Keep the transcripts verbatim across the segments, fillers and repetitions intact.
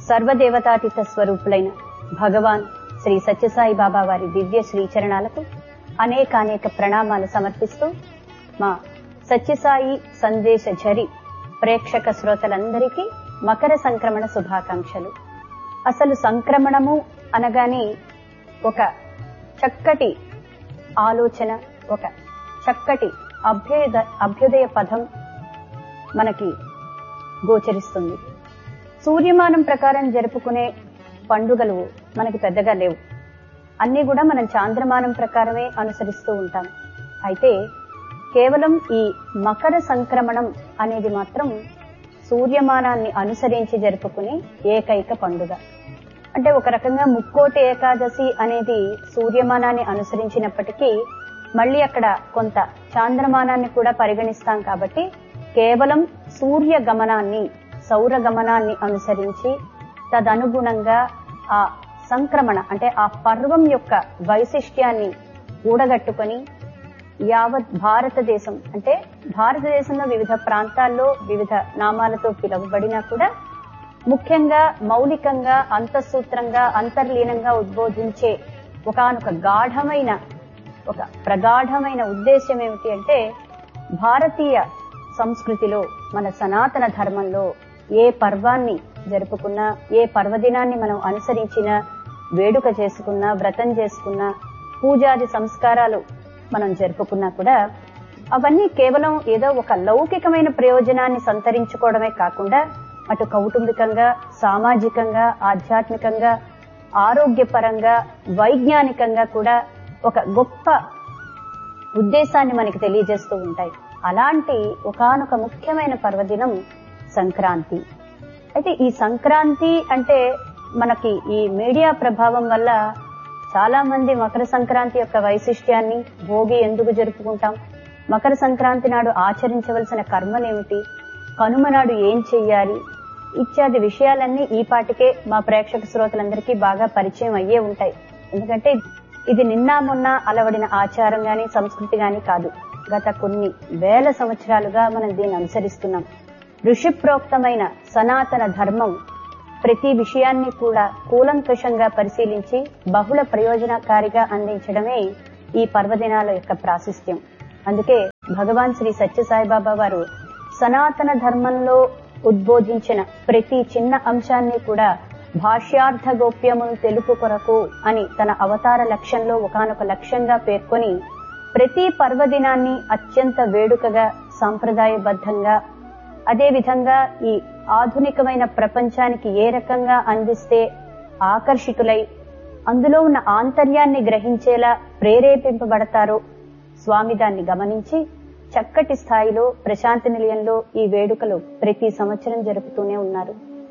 సర్వదేవతాతీత స్వరూపులైన భగవాన్ శ్రీ సత్యసాయి బాబా వారి దివ్య శ్రీచరణాలకు అనేకానేక ప్రణామాలు సమర్పిస్తూ మా సత్యసాయి సందేశ ఝరి ప్రేక్షక శ్రోతలందరికీ మకర సంక్రమణ శుభాకాంక్షలు. అసలు సంక్రమణము అనగానే ఒక చక్కటి ఆలోచన, ఒక చక్కటి అభ్యుదయ అభ్యుదయ పదం మనకి గోచరిస్తుంది. సూర్యమానం ప్రకారం జరుపుకునే పండుగలు మనకి పెద్దగా లేవు. అన్ని కూడా మనం చాంద్రమానం ప్రకారమే అనుసరిస్తూ ఉంటాం. అయితే కేవలం ఈ మకర సంక్రమణం అనేది మాత్రం సూర్యమానాన్ని అనుసరించి జరుపుకునే ఏకైక పండుగ. అంటే ఒక రకంగా ముక్కోటి ఏకాదశి అనేది సూర్యమానాన్ని అనుసరించినప్పటికీ మళ్ళీ అక్కడ కొంత చాంద్రమానాన్ని కూడా పరిగణిస్తాం. కాబట్టి కేవలం సూర్య గమనాన్ని, సౌర గమనాన్ని అనుసరించి తదనుగుణంగా ఆ సంక్రమణ అంటే ఆ పర్వం యొక్క వైశిష్ట్యాన్ని కూడగట్టుకొని యావత్ భారతదేశం, అంటే భారతదేశంలో వివిధ ప్రాంతాల్లో వివిధ నామాలతో పిలువబడినా కూడా ముఖ్యంగా మౌలికంగా అంతఃసూత్రంగా అంతర్లీనంగా ఉద్బోధించే ఒకానొక గాఢమైన ఒక ప్రగాఢమైన ఉద్దేశ్యం ఏమిటి అంటే, భారతీయ సంస్కృతిలో మన సనాతన ధర్మంలో ఏ పర్వాన్ని జరుపుకున్నా, ఏ పర్వదినాన్ని మనం అనుసరించినా, వేడుక చేసుకున్నా, వ్రతం చేసుకున్నా, పూజాది సంస్కారాలు మనం జరుపుకున్నా కూడా అవన్నీ కేవలం ఏదో ఒక లౌకికమైన ప్రయోజనాన్ని సంతరించుకోవడమే కాకుండా అటు కౌటుంబికంగా, సామాజికంగా, ఆధ్యాత్మికంగా, ఆరోగ్యపరంగా, వైజ్ఞానికంగా కూడా ఒక గొప్ప ఉద్దేశాన్ని మనకి తెలియజేస్తూ ఉంటాయి. అలాంటి ఒకానొక ముఖ్యమైన పర్వదినం సంక్రాంతి. అయితే ఈ సంక్రాంతి అంటే మనకి ఈ మీడియా ప్రభావం వల్ల చాలా మంది మకర సంక్రాంతి యొక్క వైశిష్ట్యాన్ని, భోగి ఎందుకు జరుపుకుంటాం, మకర సంక్రాంతి నాడు ఆచరించవలసిన కర్మలేమిటి, కనుమ నాడు ఏం చెయ్యాలి ఇత్యాది విషయాలన్నీ ఈ పాటికే మా ప్రేక్షక శ్రోతలందరికీ బాగా పరిచయం అయ్యే ఉంటాయి. ఎందుకంటే ఇది నిన్న మొన్న అలవడిన ఆచారం గాని సంస్కృతి గాని కాదు. గత కొన్ని వేల సంవత్సరాలుగా మనం దీన్ని అనుసరిస్తున్నాం. ఋషి ప్రోక్తమైన సనాతన ధర్మం ప్రతి విషయాన్ని కూడా కూలంకషంగా పరిశీలించి బహుళ ప్రయోజనకారిగా అందించడమే ఈ పర్వదినాల యొక్క ప్రాశస్త్యం. అందుకే భగవాన్ శ్రీ సత్యసాయిబాబా వారు సనాతన ధర్మంలో ఉద్బోధించిన ప్రతి చిన్న అంశాన్ని కూడా భాష్యార్థ గోప్యమును తెలుపు కొరకు అని తన అవతార లక్ష్యంలో ఒకానొక లక్ష్యంగా పేర్కొని ప్రతి పర్వదినాన్ని అత్యంత వేడుకగా, సాంప్రదాయబద్ధంగా, అదే విధంగా ఈ ఆధునికమైన ప్రపంచానికి ఏ రకంగా అందిస్తే ఆకర్షితులై అందులో ఉన్న ఆంతర్యాన్ని గ్రహించేలా ప్రేరేపింపబడతారో స్వామి దాన్ని గమనించి చక్కటి స్థాయిలో ప్రశాంతి నిలయంలో ఈ వేడుకలు ప్రతి సంవత్సరం జరుపుతూనే ఉన్నారు.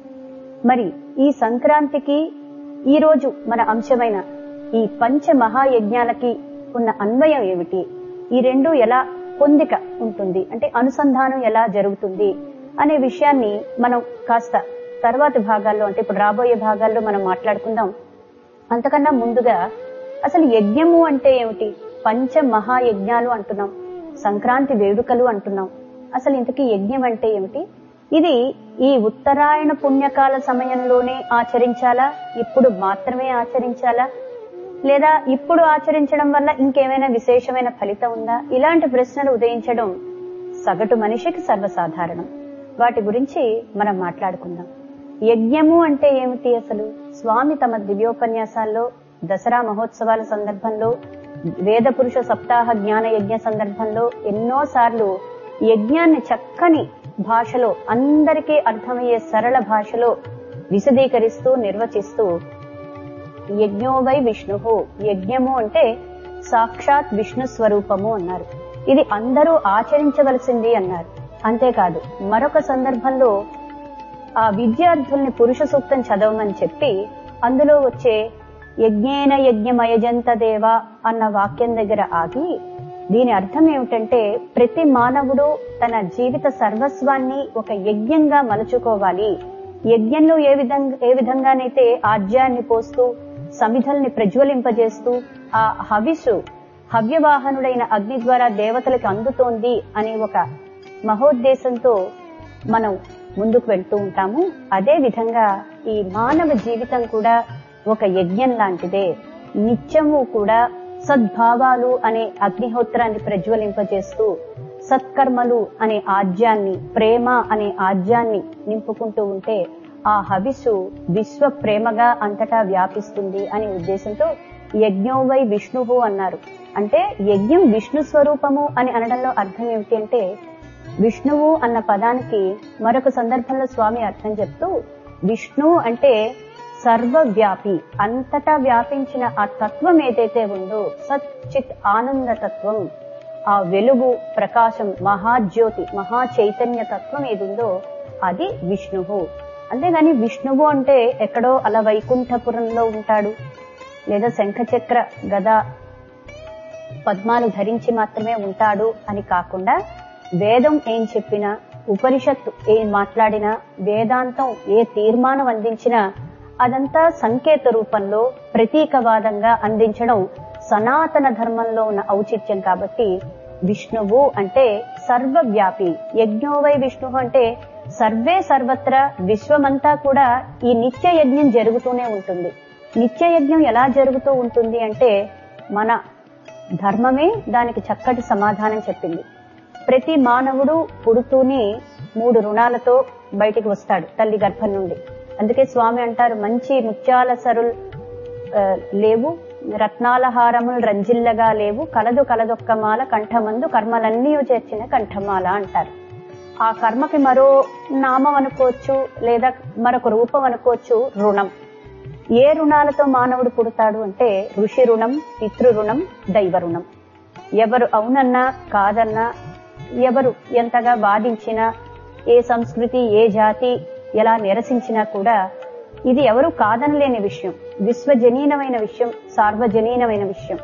మరి ఈ సంక్రాంతికి ఈ రోజు మన అంశమైన ఈ పంచ మహాయజ్ఞాలకి ఉన్న అన్వయం ఏమిటి, ఈ రెండు ఎలా పొందిక ఉంటుంది, అంటే అనుసంధానం ఎలా జరుగుతుంది అనే విషయాన్ని మనం కాస్త తర్వాతి భాగాల్లో, అంటే ఇప్పుడు రాబోయే భాగాల్లో మనం మాట్లాడుకుందాం. అంతకన్నా ముందుగా అసలు యజ్ఞము అంటే ఏమిటి, పంచ మహాయజ్ఞాలు అంటున్నాం, సంక్రాంతి వేడుకలు అంటున్నాం. అసలు ఇంతకీ యజ్ఞం అంటే ఏమిటి? ఇది ఈ ఉత్తరాయణ పుణ్యకాల సమయంలోనే ఆచరించాలా, ఇప్పుడు మాత్రమే ఆచరించాలా, లేదా ఇప్పుడు ఆచరించడం వల్ల ఇంకేమైనా విశేషమైన ఫలితం ఉందా? ఇలాంటి ప్రశ్నలు ఉదయించడం సగటు మనిషికి సర్వసాధారణం. వాటి గురించి మనం మాట్లాడుకుందాం. యజ్ఞము అంటే ఏమిటి అసలు? స్వామి తమ దివ్యోపన్యాసాల్లో దసరా మహోత్సవాల సందర్భంలో, వేద పురుష సప్తాహ జ్ఞాన యజ్ఞ సందర్భంలో ఎన్నో సార్లు యజ్ఞాన్ని చక్కని భాషలో, అందరికీ అర్థమయ్యే సరళ భాషలో విశదీకరిస్తూ నిర్వచిస్తూ యజ్ఞో వై విష్ణు, యజ్ఞము అంటే సాక్షాత్ విష్ణు స్వరూపము అన్నారు. ఇది అందరూ ఆచరించవలసింది అన్నారు. అంతేకాదు మరొక సందర్భంలో ఆ విద్యార్థుల్ని పురుష సూక్తం చదవమని చెప్పి అందులో వచ్చే యజ్ఞేన యజ్ఞమయజంత దేవ అన్న వాక్యం దగ్గర ఆగి, దీని అర్థం ఏమిటంటే ప్రతి మానవుడు తన జీవిత సర్వస్వాన్ని ఒక యజ్ఞంగా మలుచుకోవాలి. యజ్ఞంలో ఏ విధంగా ఏ విధంగానైతే ఆజ్యాన్ని పోస్తూ సమిధల్ని ప్రజ్వలింపజేస్తూ ఆ హవిసు హవ్యవాహనుడైన అగ్ని ద్వారా దేవతలకు అందుతోంది అనే ఒక మహోద్దేశంతో మనం ముందుకు వెళ్తూ ఉంటాము. అదే విధంగా ఈ మానవ జీవితం కూడా ఒక యజ్ఞం లాంటిదే. నిత్యము కూడా సద్భావాలు అనే అగ్నిహోత్రాన్ని ప్రజ్వలింపజేస్తూ సత్కర్మలు అనే ఆజ్యాన్ని, ప్రేమ అనే ఆజ్యాన్ని నింపుకుంటూ ఉంటే ఆ హవిస్సు విశ్వ ప్రేమగా అంతటా వ్యాపిస్తుంది అనే ఉద్దేశంతో యజ్ఞోవై విష్ణువు అన్నారు. అంటే యజ్ఞం విష్ణు స్వరూపము అని అనడంలో అర్థం ఏమిటి అంటే, విష్ణువు అన్న పదానికి మరొక సందర్భంలో స్వామి అర్థం చెప్తూ, విష్ణు అంటే సర్వవ్యాపి, అంతటా వ్యాపించిన ఆ తత్వం ఏదైతే ఉందో, సచ్చిత్ ఆనంద తత్వం, ఆ వెలుగు, ప్రకాశం, మహాజ్యోతి, మహా చైతన్య తత్వం ఏదుందో అది విష్ణువు. అంతేగాని విష్ణువు అంటే ఎక్కడో అలా వైకుంఠపురంలో ఉంటాడు, లేదా శంఖచక్ర గద పద్మాలు ధరించి మాత్రమే ఉంటాడు అని కాకుండా, వేదం ఏం చెప్పినా, ఉపనిషత్తు ఏం మాట్లాడినా, వేదాంతం ఏ తీర్మానం అందించినా అదంతా సంకేత రూపంలో ప్రతీకవాదంగా అందించడం సనాతన ధర్మంలో ఉన్న ఔచిత్యం. కాబట్టి విష్ణువు అంటే సర్వవ్యాపి. యజ్ఞోవై విష్ణువు అంటే సర్వే సర్వత్రా, విశ్వమంతా కూడా ఈ నిత్య యజ్ఞం జరుగుతూనే ఉంటుంది. నిత్య యజ్ఞం ఎలా జరుగుతూ ఉంటుంది అంటే, మన ధర్మమే దానికి చక్కటి సమాధానం చెప్పింది. ప్రతి మానవుడు పుడుతూనే మూడు రుణాలతో బయటికి వస్తాడు తల్లి గర్భం నుండి. అందుకే స్వామి అంటారు, మంచి ముత్యాల సరులు లేవు, రత్నాల హారములు రంజిల్లగా లేవు, కలదు కలదొక్క మాల కంఠమందు కర్మలన్నీ చేర్చిన కంఠమాల అంటారు. ఆ కర్మకి మరో నామం అనుకోవచ్చు, లేదా మరొక రూపం అనుకోవచ్చు, రుణం. ఏ రుణాలతో మానవుడు పుడతాడు అంటే, ఋషి రుణం, పితృ రుణం, దైవ రుణం. ఎవరు అవునన్నా కాదన్నా, ఎవరు ఎంతగా బాధించినా, ఏ సంస్కృతి ఏ జాతి ఎలా నిరసించినా కూడా ఇది ఎవరు కాదనలేని విషయం, విశ్వజనీనమైన విషయం, సార్వజనీనమైన విషయం.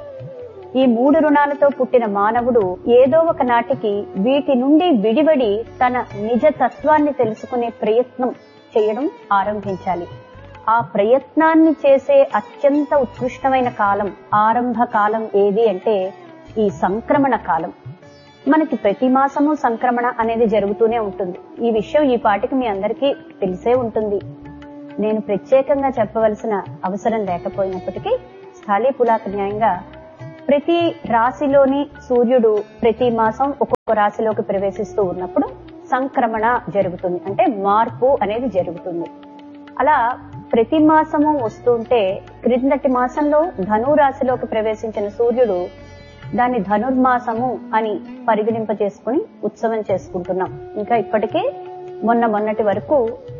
ఈ మూడు రుణాలతో పుట్టిన మానవుడు ఏదో ఒక నాటికి వీటి నుండి విడివడి తన నిజ తత్వాన్ని తెలుసుకునే ప్రయత్నం చేయడం ఆరంభించాలి. ఆ ప్రయత్నాన్ని చేసే అత్యంత ఉత్కృష్టమైన కాలం, ఆరంభ కాలం ఏది అంటే ఈ సంక్రమణ కాలం. మనకి ప్రతి మాసము సంక్రమణ అనేది జరుగుతూనే ఉంటుంది. ఈ విషయం ఈ పాటికి మీ అందరికీ తెలిసే ఉంటుంది. నేను ప్రత్యేకంగా చెప్పవలసిన అవసరం లేకపోయినప్పటికీ స్థాళీ పులాక న్యాయంగా ప్రతి రాశిలోని సూర్యుడు ప్రతి మాసం ఒక్కొక్క రాశిలోకి ప్రవేశిస్తూ ఉన్నప్పుడు సంక్రమణ జరుగుతుంది, అంటే మార్పు అనేది జరుగుతుంది. అలా ప్రతి మాసము వస్తుంటే క్రిందటి మాసంలో ధను రాశిలోకి ప్రవేశించిన సూర్యుడు దాన్ని ధనుర్మాసము అని పరిగణింప చేసుకుని ఉత్సవం చేసుకుంటున్నాం. ఇంకా ఇప్పటికే మొన్న మొన్నటి వరకు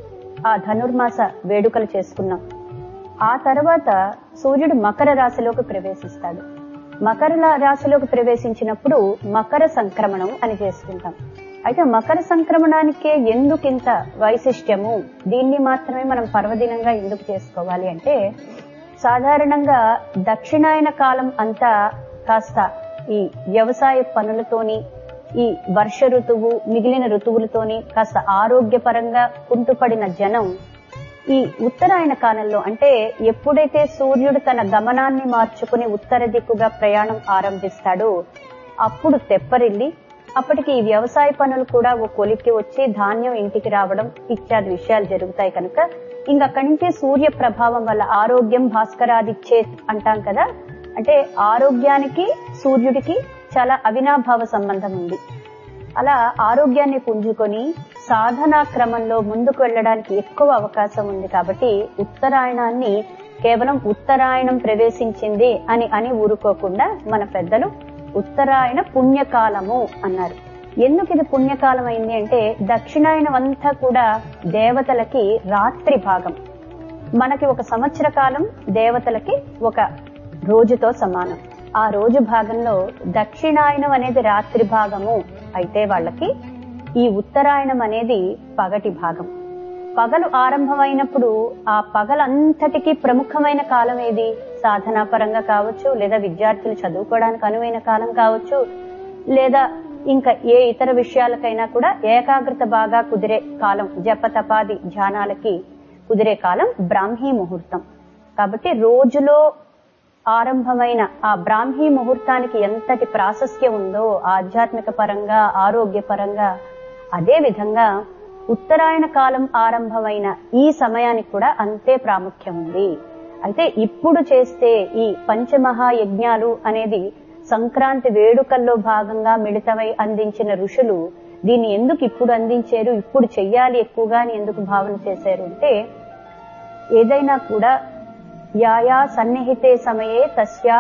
ఆ ధనుర్మాస వేడుకలు చేసుకున్నాం. ఆ తర్వాత సూర్యుడు మకర రాశిలోకి ప్రవేశిస్తాడు. మకర రాశిలోకి ప్రవేశించినప్పుడు మకర సంక్రమణం అని చేసుకుంటాం. అయితే మకర సంక్రమణానికే ఎందుకింత వైశిష్ట్యము, దీన్ని మాత్రమే మనం పర్వదినంగా ఎందుకు చేసుకోవాలి అంటే, సాధారణంగా దక్షిణాయన కాలం అంతా కాస్త ఈ వ్యవసాయ పనులతోని, ఈ వర్ష ఋతువు మిగిలిన ఋతువులతోని కాస్త ఆరోగ్యపరంగా కుంటుపడిన జనం ఈ ఉత్తరాయణ కాలంలో, అంటే ఎప్పుడైతే సూర్యుడు తన గమనాన్ని మార్చుకుని ఉత్తర దిక్కుగా ప్రయాణం ఆరంభిస్తాడో అప్పుడు తెప్పరిల్లి, అప్పటికి ఈ వ్యవసాయ పనులు కూడా ఓ కొలిక్కి వచ్చి ధాన్యం ఇంటికి రావడం ఇత్యాది విషయాలు జరుగుతాయి. కనుక ఇంకక్కడి నుంచి సూర్య ప్రభావం వల్ల ఆరోగ్యం భాస్కరాదిచ్చేత్ అంటాం కదా, అంటే ఆరోగ్యానికి సూర్యుడికి చాలా అవినాభావ సంబంధం ఉంది. అలా ఆరోగ్యాన్ని పుంజుకొని సాధనా క్రమంలో ముందుకు వెళ్ళడానికి ఎక్కువ అవకాశం ఉంది. కాబట్టి ఉత్తరాయణాన్ని కేవలం ఉత్తరాయణం ప్రవేశించింది అని అని ఊరుకోకుండా మన పెద్దలు ఉత్తరాయణ పుణ్యకాలము అన్నారు. ఎందుకు ఇది పుణ్యకాలం అయింది అంటే, దక్షిణాయనం అంతా కూడా దేవతలకి రాత్రి భాగం. మనకి ఒక సంవత్సర కాలం దేవతలకి ఒక రోజుతో సమానం. ఆ రోజు భాగంలో దక్షిణాయనం అనేది రాత్రి భాగము అయితే, వాళ్ళకి ఈ ఉత్తరాయణం అనేది పగటి భాగం. పగలు ఆరంభమైనప్పుడు ఆ పగలంతటికీ ప్రముఖమైన కాలం ఏది? సాధనా పరంగా కావచ్చు, లేదా విద్యార్థులు చదువుకోవడానికి అనువైన కాలం కావచ్చు, లేదా ఇంకా ఏ ఇతర విషయాలకైనా కూడా ఏకాగ్రత బాగా కుదిరే కాలం, జపతపాది ధ్యానాలకి కుదిరే కాలం బ్రాహ్మీ ముహూర్తం. కాబట్టి రోజులో ఆరంభమైన ఆ బ్రాహ్మీ ముహూర్తానికి ఎంతటి ప్రాశస్త్యం ఉందో ఆధ్యాత్మిక పరంగా, ఆరోగ్య పరంగా, అదే విధంగా ఉత్తరాయణ కాలం ఆరంభమైన ఈ సమయానికి కూడా అంతే ప్రాముఖ్యం ఉంది. అయితే ఇప్పుడు చేస్తే ఈ పంచమహాయజ్ఞాలు అనేది సంక్రాంతి వేడుకల్లో భాగంగా మిళితమై అందించిన ఋషులు దీన్ని ఎందుకు ఇప్పుడు అందించారు, ఇప్పుడు చెయ్యాలి ఎక్కువగా అని ఎందుకు భావన చేశారు అంటే, ఏదైనా కూడా యాయా సన్నిహితే సమయే తస్యా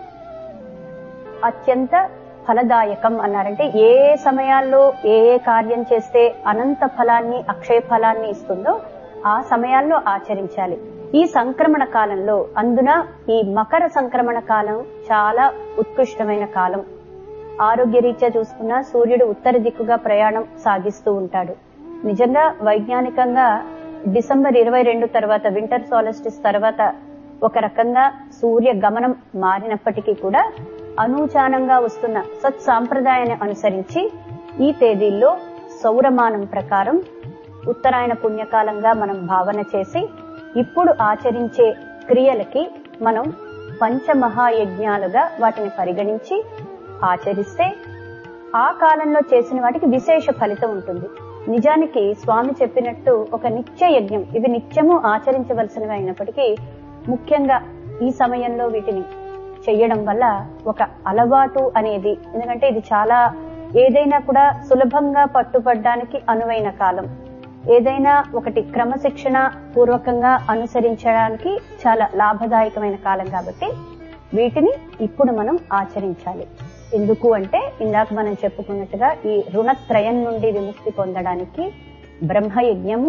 అత్యంత ఫలదాయకం అన్నారంటే, ఏ సమయాల్లో ఏ ఏ కార్యం చేస్తే అనంత ఫలాన్ని అక్షయ ఫలాన్ని ఇస్తుందో ఆ సమయాల్లో ఆచరించాలి. ఈ సంక్రమణ కాలంలో అందున ఈ మకర సంక్రమణ కాలం చాలా ఉత్కృష్టమైన కాలం. ఆరోగ్య రీత్యా చూసుకున్నా సూర్యుడు ఉత్తర దిక్కుగా ప్రయాణం సాగిస్తూ ఉంటాడు. నిజంగా వైజ్ఞానికంగా డిసెంబర్ ఇరవై రెండు తర్వాత వింటర్ సోలస్టిస్ తర్వాత ఒక రకంగా సూర్య గమనం మారినప్పటికీ కూడా అనూచానంగా వస్తున్న సత్ సాంప్రదాయాన్ని అనుసరించి ఈ తేదీల్లో సౌరమానం ప్రకారం ఉత్తరాయణ పుణ్యకాలంగా మనం భావన చేసి ఇప్పుడు ఆచరించే క్రియలకి మనం పంచమహాయజ్ఞాలుగా వాటిని పరిగణించి ఆచరిస్తే ఆ కాలంలో చేసిన వాటికి విశేష ఫలితం ఉంటుంది. నిజానికి స్వామి చెప్పినట్టు ఒక నిత్య యజ్ఞం, ఇవి నిత్యము ఆచరించవలసినవి అయినప్పటికీ ముఖ్యంగా ఈ సమయంలో వీటిని చెయ్యడం వల్ల ఒక అలవాటు అనేది, ఎందుకంటే ఇది చాలా ఏదైనా కూడా సులభంగా పట్టుబడ్డానికి అనువైన కాలం, ఏదైనా ఒకటి క్రమశిక్షణ పూర్వకంగా అనుసరించడానికి చాలా లాభదాయకమైన కాలం కాబట్టి వీటిని ఇప్పుడు మనం ఆచరించాలి. ఎందుకు అంటే ఇందాక మనం చెప్పుకున్నట్టుగా ఈ రుణత్రయం నుండి విముక్తి పొందడానికి బ్రహ్మయజ్ఞము,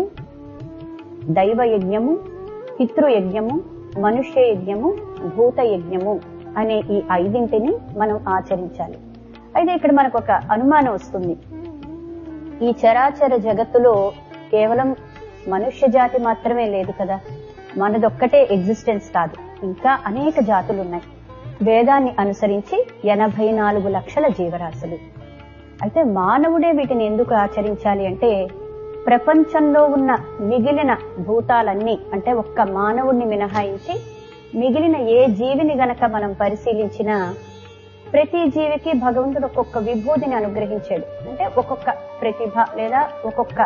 దైవయజ్ఞము, పితృయజ్ఞము, మనుష్య యజ్ఞము, భూత యజ్ఞము అనే ఈ ఐదింటిని మనం ఆచరించాలి. అయితే ఇక్కడ మనకు ఒక అనుమానం వస్తుంది. ఈ చరాచర జగత్తులో కేవలం మనుష్య జాతి మాత్రమే లేదు కదా, మనదొక్కటే ఎగ్జిస్టెన్స్ కాదు, ఇంకా అనేక జాతులు ఉన్నాయి. వేదాన్ని అనుసరించి ఎనభై నాలుగు లక్షల జీవరాశులు. అయితే మానవుడే వీటిని ఎందుకు ఆచరించాలి అంటే, ప్రపంచంలో ఉన్న మిగిలిన భూతాలన్నీ అంటే ఒక్క మానవుణ్ణి మినహాయించి మిగిలిన ఏ జీవిని గనక మనం పరిశీలించినా ప్రతి జీవికి భగవంతుడు ఒక్కొక్క విభూతిని అనుగ్రహించాడు. అంటే ఒక్కొక్క ప్రతిభ లేదా ఒక్కొక్క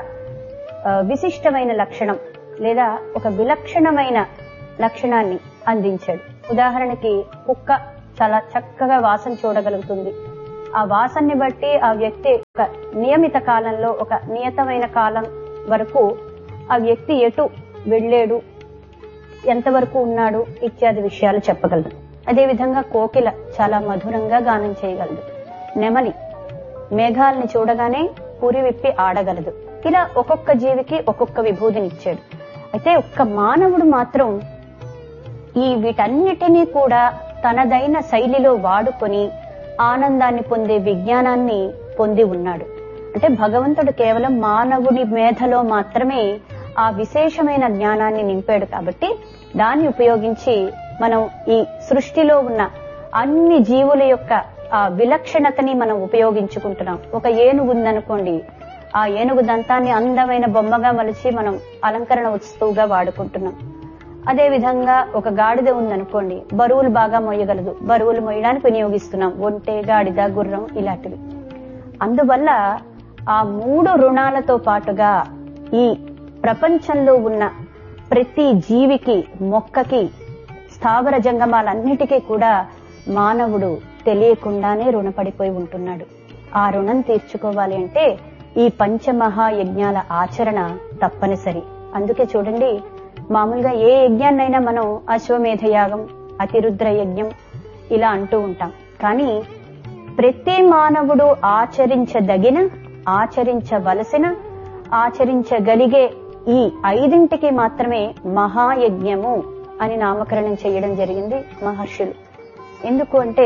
విశిష్టమైన లక్షణం లేదా ఒక విలక్షణమైన లక్షణాన్ని అందించాడు. ఉదాహరణకి కుక్క చాలా చక్కగా వాసన చూడగలుగుతుంది. ఆ వాసనని బట్టి ఆ వ్యక్తి ఒక నియమిత కాలంలో ఒక నియతమైన కాలం వరకు ఆ వ్యక్తి ఎటు వెళ్ళాడు, ఎంతవరకు ఉన్నాడు ఇత్యాది విషయాలు చెప్పగలదు. అదేవిధంగా కోకిల చాలా మధురంగా గానం చేయగలదు. నెమలి మేఘాలని చూడగానే పురి విప్పి ఆడగలదు. ఇలా ఒక్కొక్క జీవికి ఒక్కొక్క విభూతినిచ్చాడు. అయితే ఒక్క మానవుడు మాత్రం ఈ వీటన్నిటినీ కూడా తనదైన శైలిలో వాడుకొని ఆనందాన్ని పొందే విజ్ఞానాన్ని పొంది ఉన్నాడు. అంటే భగవంతుడు కేవలం మానవుని మేధలో మాత్రమే ఆ విశేషమైన జ్ఞానాన్ని నింపాడు. కాబట్టి దాన్ని ఉపయోగించి మనం ఈ సృష్టిలో ఉన్న అన్ని జీవుల యొక్క ఆ విలక్షణతని మనం ఉపయోగించుకుంటున్నాం. ఒక ఏనుగు ఉందనుకోండి, ఆ ఏనుగు దంతాన్ని అందమైన బొమ్మగా మలిచి మనం అలంకరణ వస్తువుగా వాడుకుంటున్నాం. అదే విధంగా ఒక గాడిద ఉందనుకోండి, బరువులు బాగా మోయగలదు, బరువులు మోయడానికి వినియోగిస్తున్నాం. ఒంటె, గాడిద, గుర్రం ఇలాంటివి. అందువల్ల ఆ మూడు రుణాలతో పాటుగా ఈ ప్రపంచంలో ఉన్న ప్రతి జీవికి, మొక్కకి, స్థావర జంగమాలన్నిటికీ కూడా మానవుడు తెలియకుండానే రుణపడిపోయి ఉంటున్నాడు. ఆ రుణం తీర్చుకోవాలి అంటే ఈ పంచమహాయజ్ఞాల ఆచరణ తప్పనిసరి. అందుకే చూడండి, మామూలుగా ఏ యజ్ఞాన్నైనా మనం అశ్వమేధ యాగం, అతిరుద్ర యజ్ఞం ఇలా అంటూ ఉంటాం. కానీ ప్రతి మానవుడు ఆచరించదగిన, ఆచరించవలసిన, ఆచరించగలిగే ఈ ఐదింటికి మాత్రమే మహాయజ్ఞము అని నామకరణం చేయడం జరిగింది మహర్షులు. ఎందుకు అంటే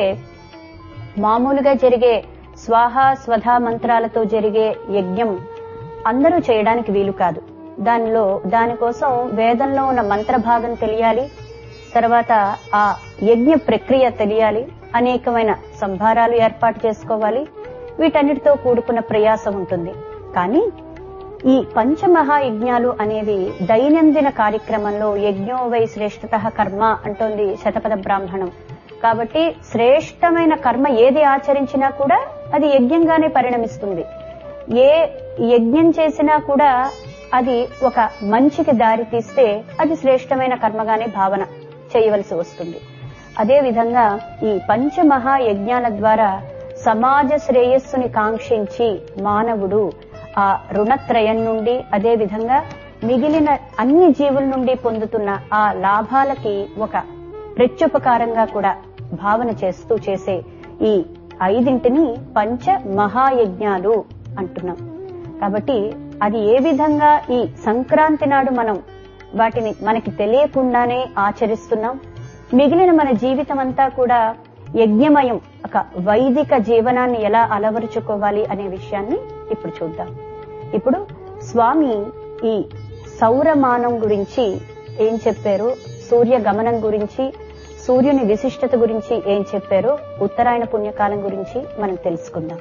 మామూలుగా జరిగే స్వాహ స్వధా మంత్రాలతో జరిగే యజ్ఞం అందరూ చేయడానికి వీలు కాదు. దానిలో దానికోసం వేదంలో ఉన్న మంత్ర భాగం తెలియాలి, తర్వాత ఆ యజ్ఞ ప్రక్రియ తెలియాలి, అనేకమైన సంభారాలు ఏర్పాటు చేసుకోవాలి. వీటన్నిటితో కూడుకున్న ప్రయాసం ఉంటుంది. కానీ ఈ పంచమహాయజ్ఞాలు అనేవి దైనందిన కార్యక్రమంలో యజ్ఞో వై శ్రేష్ఠతః కర్మ అంటోంది శతపథ బ్రాహ్మణం. కాబట్టి శ్రేష్టమైన కర్మ ఏది ఆచరించినా కూడా అది యజ్ఞంగానే పరిణమిస్తుంది. ఏ యజ్ఞం చేసినా కూడా అది ఒక మంచికి దారి తీస్తే అది శ్రేష్టమైన కర్మగానే భావన చేయవలసి వస్తుంది. అదే విధంగా ఈ పంచమహాయజ్ఞాల ద్వారా సమాజ శ్రేయస్సుని కాంక్షించి మానవుడు ఆ రుణత్రయం నుండి, అదే విధంగా మిగిలిన అన్ని జీవుల నుండి పొందుతున్న ఆ లాభాలకి ఒక ప్రత్యుపకారంగా కూడా భావన చేస్తూ చేసే ఈ ఐదింటిని పంచ మహాయజ్ఞాలు అంటున్నాం. కాబట్టి అది ఏ విధంగా ఈ సంక్రాంతి నాడు మనం వాటిని మనకి తెలియకుండానే ఆచరిస్తున్నాం, మిగిలిన మన జీవితం అంతా కూడా యజ్ఞమయం, ఒక వైదిక జీవనాన్ని ఎలా అలవరుచుకోవాలి అనే విషయాన్ని ఇప్పుడు చూద్దాం. ఇప్పుడు స్వామి ఈ సౌరమానం గురించి ఏం చెప్పారు, సూర్య గమనం గురించి, సూర్యుని విశిష్టత గురించి ఏం చెప్పారో, ఉత్తరాయణ పుణ్యకాలం గురించి మనం తెలుసుకుందాం.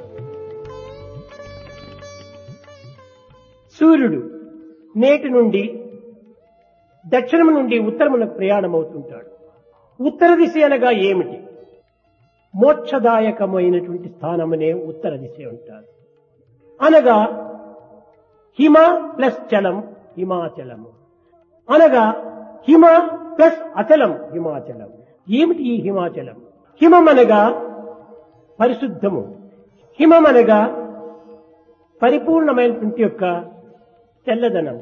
సూర్యుడు నేటి నుండి దక్షిణం నుండి ఉత్తరమునకు ప్రయాణం అవుతుంటాడు. ఉత్తర దిశ అనగా ఏమిటి? మోక్షదాయకమైనటువంటి స్థానమనే ఉత్తర దిశ ఉంటారు. అనగా హిమ ప్లస్ చలం హిమాచలము, అనగా హిమ ప్లస్ అచలం హిమాచలం. ఏమిటి ఈ హిమాచలం? హిమం అనగా పరిశుద్ధము, హిమం అనగా పరిపూర్ణమైనటువంటి యొక్క తెల్లదనం,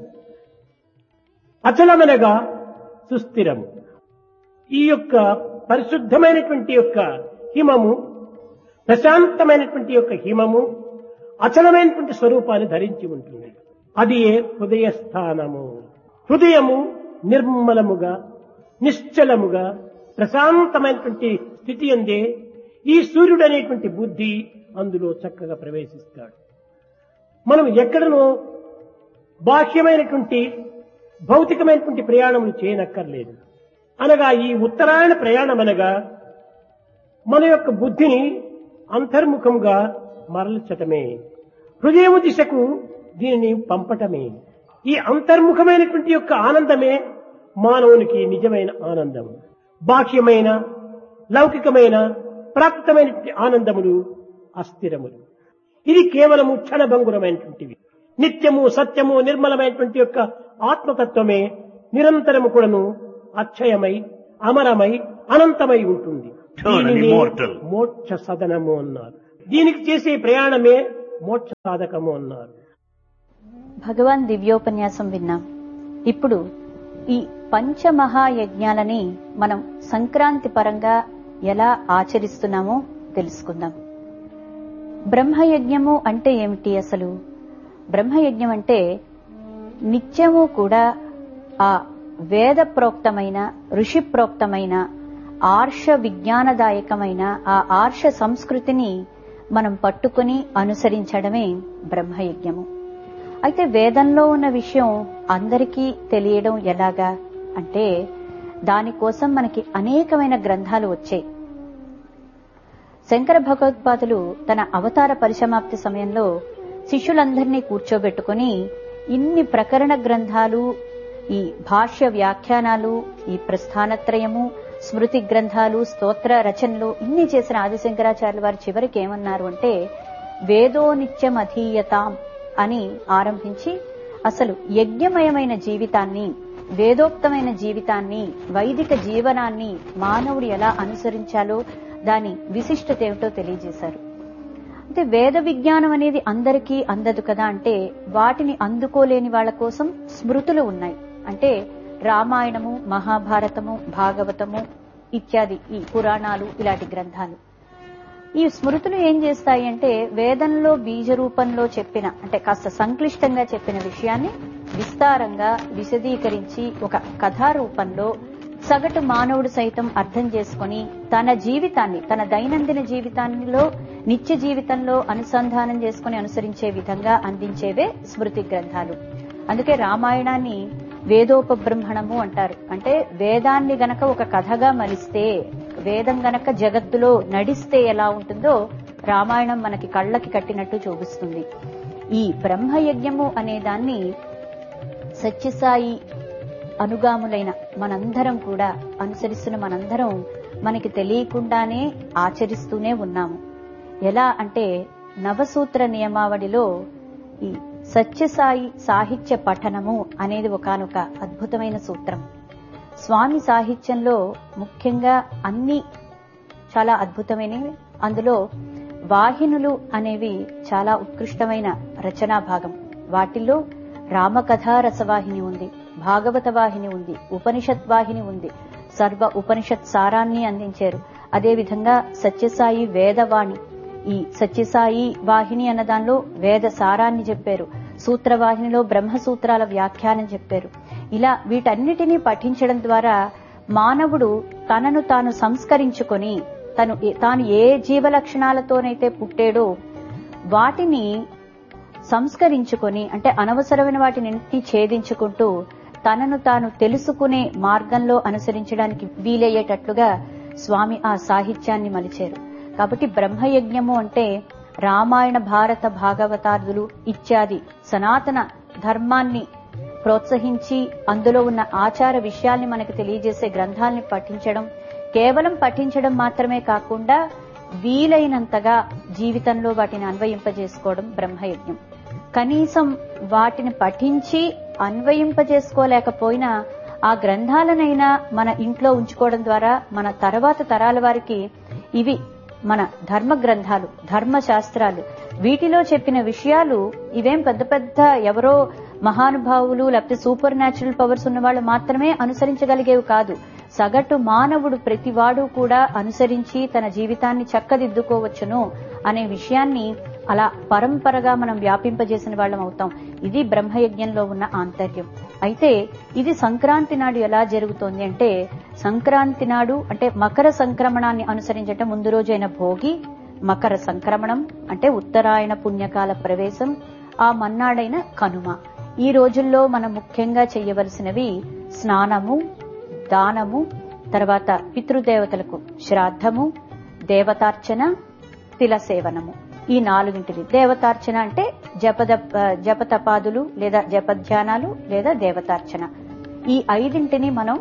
అచలమనగా సుస్థిరము. ఈ యొక్క పరిశుద్ధమైనటువంటి యొక్క హిమము, ప్రశాంతమైనటువంటి యొక్క హిమము అచలమైనటువంటి స్వరూపాన్ని ధరించి ఉంటుంది. అది ఏ హృదయ స్థానము. హృదయము నిర్మలముగా, నిశ్చలముగా, ప్రశాంతమైనటువంటి స్థితి అందే ఈ సూర్యుడు అనేటువంటి బుద్ధి అందులో చక్కగా ప్రవేశిస్తాడు. మనం ఎక్కడనో బాహ్యమైనటువంటి భౌతికమైనటువంటి ప్రయాణములు చేయనక్కర్లేదు. అనగా ఈ ఉత్తరాయణ ప్రయాణం అనగా మన యొక్క బుద్ధిని అంతర్ముఖంగా మరల్చటమే, హృదయము దిశకు దీనిని పంపటమే. ఈ అంతర్ముఖమైనటువంటి యొక్క ఆనందమే మానవునికి నిజమైన ఆనందం. బాహ్యమైన లౌకికమైన ప్రాప్తమైనటువంటి ఆనందములు అస్థిరములు. ఇది కేవలము క్షణభంగురమైనటువంటివి. నిత్యము సత్యము నిర్మలమైనటువంటి యొక్క ఆత్మతత్వమే నిరంతరము కూడాను అక్షయమై అమరమై అనంతమై ఉంటుంది. దీనిని మోక్ష సదనము అన్నారు. దీనికి చేసే ప్రయాణమే మోక్ష సాధకము అన్నారు. భగవాన్ దివ్యోపన్యాసం విన్నాం. ఇప్పుడు ఈ పంచమహాయజ్ఞాలని మనం సంక్రాంతి పరంగా ఎలా ఆచరిస్తున్నామో తెలుసుకుందాం. బ్రహ్మయజ్ఞము అంటే ఏమిటి అసలు? బ్రహ్మయజ్ఞం అంటే నిత్యము కూడా ఆ వేద ప్రోక్తమైన ఋషి ప్రోక్తమైన ఆర్ష విజ్ఞానదాయకమైన ఆ ఆర్ష సంస్కృతిని మనం పట్టుకుని అనుసరించడమే బ్రహ్మయజ్ఞము. అయితే వేదంలో ఉన్న విషయం అందరికీ తెలియడం ఎలాగా అంటే దానికోసం మనకి అనేకమైన గ్రంథాలు వచ్చాయి. శంకర భగవత్పాదులు తన అవతార పరిసమాప్తి సమయంలో శిష్యులందరినీ కూర్చోబెట్టుకుని ఇన్ని ప్రకరణ గ్రంథాలు, ఈ భాష్య వ్యాఖ్యానాలు, ఈ ప్రస్థానత్రయము, స్మృతి గ్రంథాలు, స్తోత్ర రచనలు ఇన్ని చేసిన ఆదిశంకరాచార్యుల వారు చివరికి ఏమన్నారు అంటే వేదో నిత్యం అధీయతాం అని ఆరంభించి అసలు యజ్ఞమయమైన జీవితాన్ని, వేదోక్తమైన జీవితాన్ని, వైదిక జీవనాన్ని మానవుడు ఎలా అనుసరించాలో దాని విశిష్టత ఏమిటో తెలియజేశారు. అంటే వేద విజ్ఞానం అనేది అందరికీ అందదు కదా అంటే వాటిని అందుకోలేని వాళ్ల కోసం స్మృతులు ఉన్నాయి. అంటే రామాయణము, మహాభారతము, భాగవతము ఇత్యాది ఈ పురాణాలు, ఇలాంటి గ్రంథాలు. ఈ స్మృతులు ఏం చేస్తాయి అంటే వేదంలో బీజ రూపంలో చెప్పిన, అంటే కాస్త సంక్లిష్టంగా చెప్పిన విషయాన్ని విస్తారంగా విశదీకరించి ఒక కథా రూపంలో సగటు మానవుడు సైతం అర్థం చేసుకుని తన జీవితాన్ని, తన దైనందిన జీవితాల్లో, నిత్య జీవితంలో అనుసంధానం చేసుకుని అనుసరించే విధంగా అందించేవే స్మృతి గ్రంథాలు. అందుకే రామాయణాన్ని వేదోపబ్రహ్మణము అంటారు. అంటే వేదాన్ని గనక ఒక కథగా మలిస్తే, వేదం గనక జగత్తులో నడిస్తే ఎలా ఉంటుందో రామాయణం మనకి కళ్ళకి కట్టినట్టు చూపిస్తుంది. ఈ బ్రహ్మయజ్ఞము అనే దాన్ని సత్యసాయి అనుగాములైన మనందరం కూడా అనుసరిస్తున్న మనందరం మనకి తెలియకుండానే ఆచరిస్తూనే ఉన్నాము. ఎలా అంటే నవసూత్ర నియమావళిలో ఈ సత్యసాయి సాహిత్య పఠనము అనేది ఒకానొక అద్భుతమైన సూత్రం. స్వామి సాహిత్యంలో ముఖ్యంగా అన్ని చాలా అద్భుతమైనవి. అందులో వాహినులు అనేవి చాలా ఉత్కృష్టమైన రచనా భాగం. వాటిల్లో రామకథా రసవాహిని ఉంది, భాగవత వాహిని ఉంది, ఉపనిషత్ వాహిని ఉంది. సర్వ ఉపనిషత్ సారాన్ని అందించారు. అదేవిధంగా సత్యసాయి వేదవాణి, ఈ సత్యసాయి వాహిని అన్న దానిలో వేద సారాన్ని చెప్పారు. సూత్రవాహినిలో బ్రహ్మసూత్రాల వ్యాఖ్యానం చెప్పారు. ఇలా వీటన్నిటినీ పఠించడం ద్వారా మానవుడు తనను తాను సంస్కరించుకొని తను తాను ఏ జీవ లక్షణాలతోనైతే పుట్టాడో వాటిని సంస్కరించుకొని, అంటే అనవసరమైన వాటిని ఛేదించుకుంటూ తనను తాను తెలుసుకునే మార్గంలో అనుసరించడానికి వీలయ్యేటట్లుగా స్వామి ఆ సాహిత్యాన్ని మలిచారు. కాబట్టి బ్రహ్మయజ్ఞము అంటే రామాయణ, భారత, భాగవతాదులు ఇత్యాది సనాతన ధర్మాన్ని ప్రోత్సహించి అందులో ఉన్న ఆచార విషయాల్ని మనకు తెలియజేసే గ్రంథాలని పఠించడం, కేవలం పఠించడం మాత్రమే కాకుండా వీలైనంతగా జీవితంలో వాటిని అన్వయింపజేసుకోవడం బ్రహ్మయజ్ఞం. కనీసం వాటిని పఠించి అన్వయింపజేసుకోలేకపోయినా ఆ గ్రంథాలనైనా మన ఇంట్లో ఉంచుకోవడం ద్వారా మన తర్వాత తరాల వారికి ఇవి మన ధర్మ గ్రంథాలు, ధర్మశాస్త్రాలు, వీటిలో చెప్పిన విషయాలు ఇవేం పెద్ద పెద్ద ఎవరో మహానుభావులు లేకపోతే సూపర్ న్యాచురల్ పవర్స్ ఉన్న వాళ్ళు మాత్రమే అనుసరించగలిగేవి కాదు. సగటు మానవుడు ప్రతివాడు కూడా అనుసరించి తన జీవితాన్ని చక్కదిద్దుకోవచ్చును అనే విషయాన్ని అలా పరంపరగా మనం వ్యాపింపజేసిన వాళ్ళం అవుతాం. ఇది బ్రహ్మయజ్ఞంలో ఉన్న ఆంతర్యం. అయితే ఇది సంక్రాంతి నాడు ఎలా జరుగుతోంది అంటే, సంక్రాంతి నాడు అంటే మకర సంక్రమణాన్ని అనుసరించటం ముందు రోజైన భోగి, మకర సంక్రమణం అంటే ఉత్తరాయణ పుణ్యకాల ప్రవేశం, ఆ మన్నాడైన కనుమ. ఈ రోజుల్లో మనం ముఖ్యంగా చేయవలసినవి స్నానము, దానము, తర్వాత పితృదేవతలకు శ్రాద్ధము, దేవతార్చన, తిలసేవనము. ఈ నాలుగింటిది. దేవతార్చన అంటే జపద జపతపాదులు లేదా జపధ్యానాలు లేదా దేవతార్చన. ఈ ఐదింటిని మనం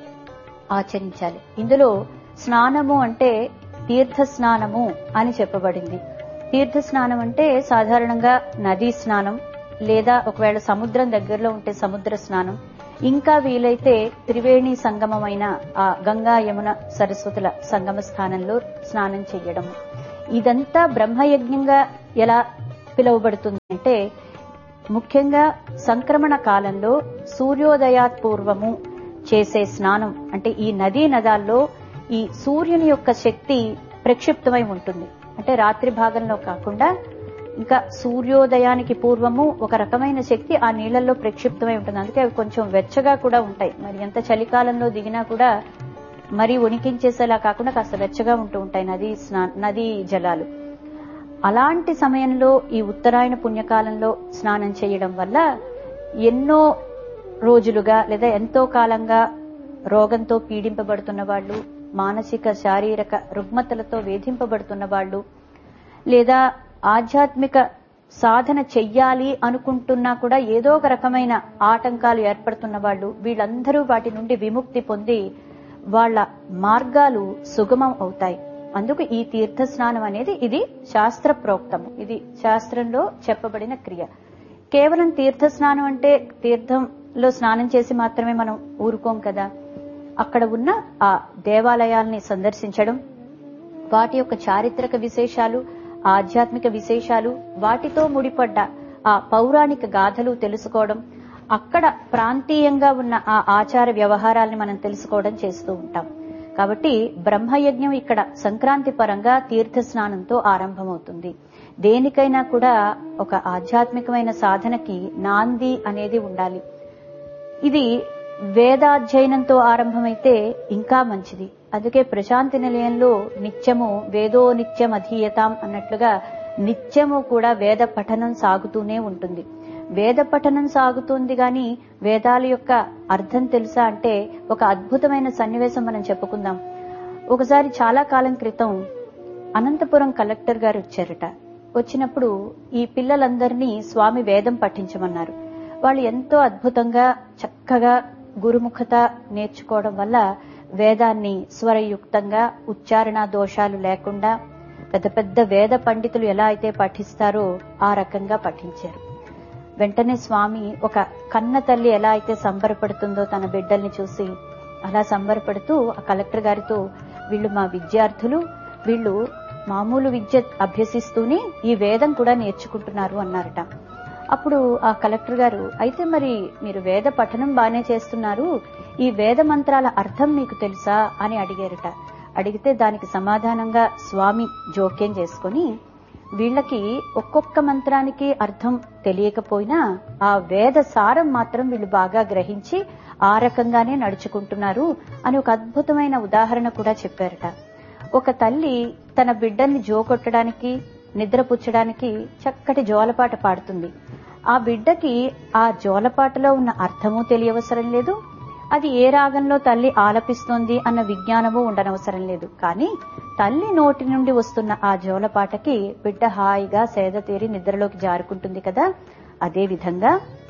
ఆచరించాలి. ఇందులో స్నానము అంటే తీర్థ స్నానము అని చెప్పబడింది. తీర్థ స్నానం అంటే సాధారణంగా నదీ స్నానం లేదా ఒకవేళ సముద్రం దగ్గరలో ఉంటే సముద్ర స్నానం, ఇంకా వీలైతే త్రివేణి సంగమమైన ఆ గంగా యమున సరస్వతుల సంగమ స్థానంలో స్నానం చెయ్యడం. ఇదంతా బ్రహ్మయజ్ఞంగా ఎలా పిలువబడుతుంది అంటే, ముఖ్యంగా సంక్రమణ కాలంలో సూర్యోదయాత్ పూర్వము చేసే స్నానం అంటే ఈ నదీ నదాల్లో ఈ సూర్యుని యొక్క శక్తి ప్రక్షిప్తమై ఉంటుంది. అంటే రాత్రి భాగంలో కాకుండా ఇంకా సూర్యోదయానికి పూర్వము ఒక రకమైన శక్తి ఆ నీళ్లలో ప్రక్షిప్తమై ఉంటుంది. అందుకే అవి కొంచెం వెచ్చగా కూడా ఉంటాయి. మరి ఎంత చలికాలంలో దిగినా కూడా మరీ ఉనికించేసేలా కాకుండా కాస్త వెచ్చగా ఉంటూ ఉంటాయి నదీ స్నా నదీ జలాలు. అలాంటి సమయంలో ఈ ఉత్తరాయణ పుణ్యకాలంలో స్నానం చేయడం వల్ల ఎన్నో రోజులుగా లేదా ఎంతో కాలంగా రోగంతో పీడింపబడుతున్న వాళ్ళు, మానసిక శారీరక రుగ్మతలతో వేధింపబడుతున్న వాళ్ళు, లేదా ఆధ్యాత్మిక సాధన చెయ్యాలి అనుకుంటున్నా కూడా ఏదో ఒక రకమైన ఆటంకాలు ఏర్పడుతున్న వాళ్ళు, వీళ్ళందరూ వాటి నుండి విముక్తి పొంది వాళ్ల మార్గాలు సుగమం అవుతాయి. అందుకు ఈ తీర్థ స్నానం అనేది ఇది శాస్త్ర ప్రోక్తము, ఇది శాస్త్రంలో చెప్పబడిన క్రియ. కేవలం తీర్థ స్నానం అంటే తీర్థంలో స్నానం చేసి మాత్రమే మనం ఊరుకోం కదా. అక్కడ ఉన్న ఆ దేవాలయాల్ని సందర్శించడం, వాటి యొక్క చారిత్రక విశేషాలు, ఆధ్యాత్మిక విశేషాలు, వాటితో ముడిపడ్డ ఆ పౌరాణిక గాథలు తెలుసుకోవడం, అక్కడ ప్రాంతీయంగా ఉన్న ఆ ఆచార వ్యవహారాల్ని మనం తెలుసుకోవడం చేస్తూ ఉంటాం. కాబట్టి బ్రహ్మయజ్ఞం ఇక్కడ సంక్రాంతి పరంగా తీర్థ స్నానంతో ఆరంభమవుతుంది. దేనికైనా కూడా ఒక ఆధ్యాత్మికమైన సాధనకి నాంది అనేది ఉండాలి. ఇది వేదాధ్యయనంతో ఆరంభమైతే ఇంకా మంచిది. అందుకే ప్రశాంతి నిలయంలో నిత్యము వేదో నిత్యం అధీయతాం అన్నట్లుగా నిత్యము కూడా వేద పఠనం సాగుతూనే ఉంటుంది. వేద పఠనం సాగుతుంది గాని వేదాల యొక్క అర్థం తెలుసా అంటే ఒక అద్భుతమైన సన్నివేశం మనం చెప్పుకుందాం. ఒకసారి చాలా కాలం క్రితం అనంతపురం కలెక్టర్ గారు వచ్చారట. వచ్చినప్పుడు ఈ పిల్లలందరినీ స్వామి వేదం పఠించమన్నారు. వాళ్ళు ఎంతో అద్భుతంగా చక్కగా గురుముఖత నేర్చుకోవడం వల్ల వేదాన్ని స్వరయుక్తంగా ఉచ్చారణ దోషాలు లేకుండా పెద్ద పెద్ద వేద పండితులు ఎలా అయితే పఠిస్తారో ఆ రకంగా పఠించారు. వెంటనే స్వామి ఒక కన్న తల్లి ఎలా అయితే సంబరపడుతుందో తన బిడ్డల్ని చూసి అలా సంబరపడుతూ ఆ కలెక్టర్ గారితో, వీళ్ళు మా విద్యార్థులు, వీళ్ళు మామూలు విద్య అభ్యసిస్తూనే ఈ వేదం కూడా నేర్చుకుంటున్నారు అన్నారట. అప్పుడు ఆ కలెక్టర్ గారు, అయితే మరి మీరు వేద పఠనం బానే చేస్తున్నారు, ఈ వేద మంత్రాల అర్థం మీకు తెలుసా అని అడిగారట. అడిగితే దానికి సమాధానంగా స్వామి జోక్యం చేసుకుని, వీళ్ళకి ఒక్కొక్క మంత్రానికి అర్థం తెలియకపోయినా ఆ వేద సారం మాత్రం వీళ్ళు బాగా గ్రహించి ఆ రకంగానే నడుచుకుంటున్నారు అని ఒక అద్భుతమైన ఉదాహరణ కూడా చెప్పారట. ఒక తల్లి తన బిడ్డల్ని జోకొట్టడానికి, నిద్రపుచ్చడానికి చక్కటి జోలపాట పాడుతుంది. ఆ బిడ్డకి ఆ జోలపాటలో ఉన్న అర్థమూ తెలియవసరం లేదు, అది ఏ రాగంలో తల్లి ఆలపిస్తోంది అన్న విజ్ఞానమూ ఉండనవసరం లేదు. కానీ తల్లి నోటి నుండి వస్తున్న ఆ జోలపాటకి బిడ్డ హాయిగా సేద తీరి నిద్రలోకి జారుకుంటుంది కదా. అదే విధంగా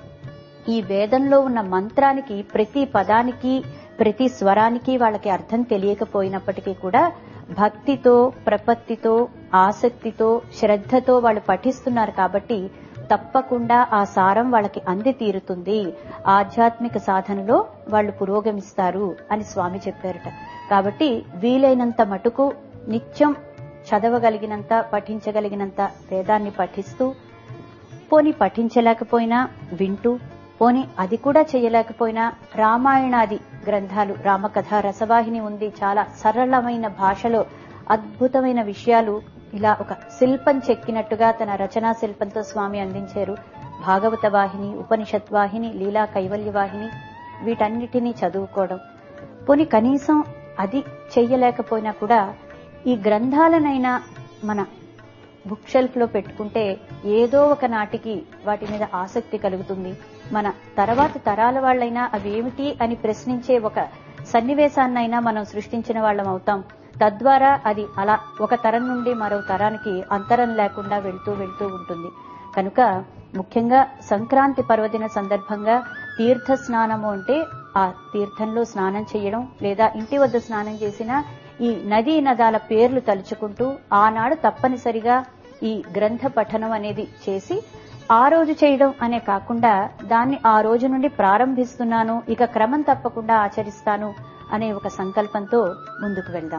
ఈ వేదంలో ఉన్న మంత్రానికి ప్రతి పదానికి, ప్రతి స్వరానికి వాళ్ళకి అర్థం తెలియకపోయినప్పటికీ కూడా భక్తితో, ప్రపత్తితో, ఆసక్తితో, శ్రద్ధతో వాళ్ళు పఠిస్తున్నారు కాబట్టి తప్పకుండా ఆ సారం వాళ్ళకి అంది తీరుతుంది, ఆధ్యాత్మిక సాధనలో వాళ్ళు పురోగమిస్తారు అని స్వామి చెప్పారట. కాబట్టి వీలైనంత మటుకు నిత్యం చదవగలిగినంత, పఠించగలిగినంత వేదాన్ని పఠిస్తూ, పోని పఠించలేకపోయినా వింటూ, పోని అది కూడా చేయలేకపోయినా రామాయణాది గ్రంథాలు, రామకథ రసవాహిని ఉంది, చాలా సరళమైన భాషలో అద్భుతమైన విషయాలు ఇలా ఒక శిల్పం చెక్కినట్టుగా తన రచనా శిల్పంతో స్వామి అందించారు. భాగవత వాహిని, ఉపనిషత్ వాహిని, లీలా కైవల్య వాహిని, వీటన్నిటినీ చదువుకోవడం, పోని కనీసం అది చెయ్యలేకపోయినా కూడా ఈ గ్రంథాలనైనా మన బుక్ షెల్ఫ్ లో పెట్టుకుంటే ఏదో ఒక నాటికి వాటి మీద ఆసక్తి కలుగుతుంది. మన తర్వాత తరాల వాళ్లైనా అవేమిటి అని ప్రశ్నించే ఒక సన్నివేశాన్నైనా మనం సృష్టించిన వాళ్ళం అవుతాం. తద్వారా అది అలా ఒక తరం నుండి మరో తరానికి అంతరం లేకుండా వెళ్తూ వెళ్తూ ఉంటుంది. కనుక ముఖ్యంగా సంక్రాంతి పర్వదిన సందర్భంగా తీర్థ స్నానము అంటే ఆ తీర్థంలో స్నానం చేయడం, లేదా ఇంటి వద్ద స్నానం చేసిన ఈ నదీ నదాల పేర్లు తలుచుకుంటూ ఆనాడు తప్పనిసరిగా ఈ గ్రంథ పఠనం అనేది చేసి ఆ రోజు చేయడం అనే కాకుండా దాన్ని ఆ రోజు నుండి ప్రారంభిస్తున్నాను, ఇక క్రమం తప్పకుండా ఆచరిస్తాను అనే ఒక సంకల్పంతో ముందుకు వెళ్దాం.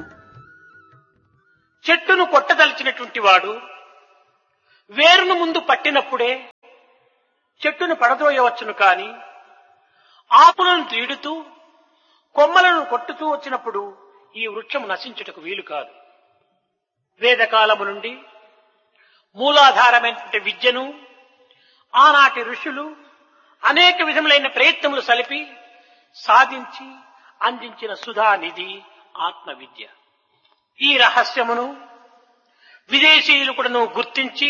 చెట్టును కొట్టదలిచినటువంటి వాడు వేరును ముందు పట్టినప్పుడే చెట్టును పడదోయవచ్చును, కాని ఆకులను తీడుతూ కొమ్మలను కొట్టుతూ వచ్చినప్పుడు ఈ వృక్షం నశించుటకు వీలు కాదు. వేదకాలము నుండి మూలాధారమైనటువంటి విద్యను ఆనాటి ఋషులు అనేక విధములైన ప్రయత్నములు సలిపి సాధించి అందించిన సుధా నిధి ఆత్మ విద్య. ఈ రహస్యమును విదేశీయులు కూడాను గుర్తించి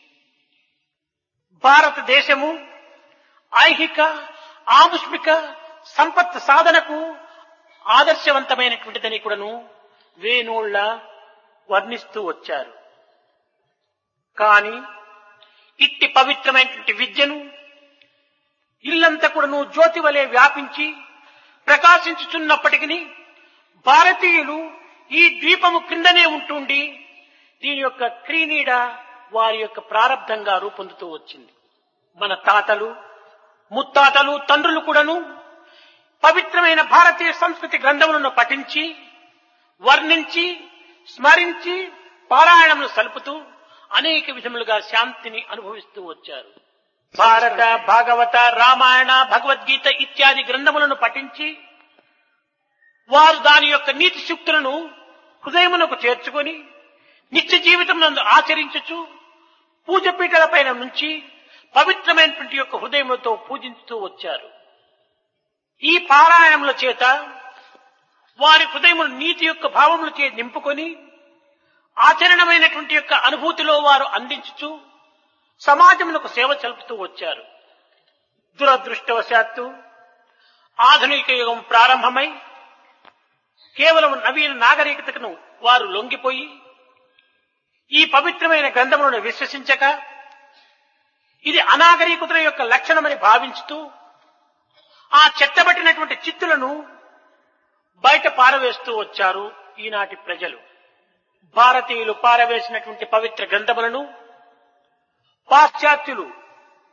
భారతదేశము ఐహిక, ఆముష్మిక సంపత్ సాధనకు ఆదర్శవంతమైనటువంటిదని కూడాను వేణోళ్ల వర్ణిస్తూ వచ్చారు. కాని ఇట్టి పవిత్రమైనటువంటి విద్యను ఇల్లంతా కూడాను జ్యోతి వలె వ్యాపించి ప్రకాశించుచున్నప్పటికీ భారతీయులు ఈ ద్వీపము క్రిందనే ఉంటుండి దీని యొక్క క్రీనీడ వారి యొక్క ప్రారంధంగా రూపొందుతూ వచ్చింది. మన తాతలు, ముత్తాతలు, తండ్రులు కూడాను పవిత్రమైన భారతీయ సంస్కృతి గ్రంథములను పఠించి, వర్ణించి, స్మరించి, పారాయణములు సలుపుతూ అనేక విధములుగా శాంతిని అనుభవిస్తూ వచ్చారు. భారత, భాగవత, రామాయణ, భగవద్గీత ఇత్యాది గ్రంథములను పఠించి వారు దాని యొక్క నీతి సూక్తులను హృదయమునకు చేర్చుకొని నిత్య జీవితం నందు ఆచరించుచు పూజపీఠలపైన నుంచి పవిత్రమైనటువంటి యొక్క హృదయములతో పూజించుతూ వచ్చారు. ఈ పారాయణముల చేత వారి హృదయమును నీతి యొక్క భావములచే నింపుకొని ఆచరణమైనటువంటి యొక్క అనుభూతిలో వారు అందించుచు సమాజములకు సేవ చల్పుతూ వచ్చారు. దురదృష్టవశాత్తు ఆధునిక యుగం ప్రారంభమై కేవలం నవీన నాగరికతను వారు లొంగిపోయి ఈ పవిత్రమైన గ్రంథములను విశ్వసించక ఇది అనాగరికత యొక్క లక్షణమని భావించుతూ ఆ చెత్తబట్టినటువంటి చిత్తులను బయట పారవేస్తూ వచ్చారు ఈనాటి ప్రజలు. భారతీయులు పారవేసినటువంటి పవిత్ర గ్రంథములను పాశ్చాత్యులు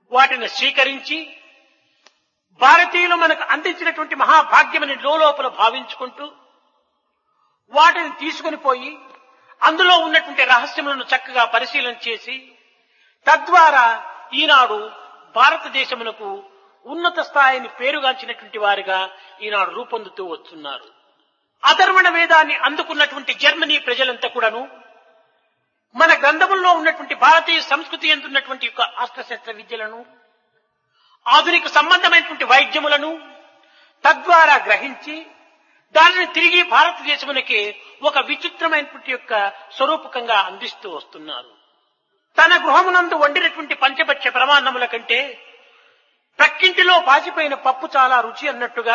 వాటిని స్వీకరించి భారతీయులు మనకు అందించినటువంటి మహాభాగ్యమని లోపల భావించుకుంటూ వాటిని తీసుకుని పోయి అందులో ఉన్నటువంటి రహస్యములను చక్కగా పరిశీలన చేసి తద్వారా ఈనాడు భారతదేశమునకు ఉన్నత స్థాయిని పేరుగాంచినటువంటి వారిగా ఈనాడు రూపొందుతూ వస్తున్నారు. అధర్వణ వేదాన్ని అందుకున్నటువంటి జర్మనీ ప్రజలంతా కూడాను మన గ్రంథముల్లో ఉన్నటువంటి భారతీయ సంస్కృతి ఎందున్నటువంటి యొక్క అస్త్రశస్త్ర విద్యలను, ఆధునిక సంబంధమైనటువంటి వైద్యములను తద్వారా గ్రహించి దానిని తిరిగి భారతదేశమునికి ఒక విచిత్రమైనటువంటి యొక్క స్వరూపకంగా అందిస్తూ వస్తున్నారు. తన గృహమునందు వండినటువంటి పంచపక్ష ప్రమాణముల కంటే ప్రక్కింటిలో పాచిపోయిన పప్పు చాలా రుచి అన్నట్టుగా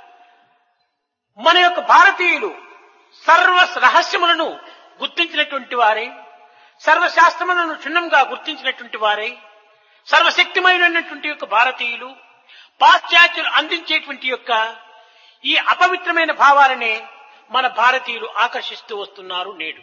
మన యొక్క భారతీయులు సర్వ రహస్యములను గుర్తించినటువంటి వారై, సర్వశాస్త్రములను క్షుణ్ణంగా గుర్తించినటువంటి వారై, సర్వశక్తిమైనటువంటి యొక్క భారతీయులు పాశ్చాత్యులు అందించేటువంటి యొక్క ఈ అపవిత్రమైన భావాలనే మన భారతీయులు ఆకర్షిస్తూ వస్తున్నారు నేడు.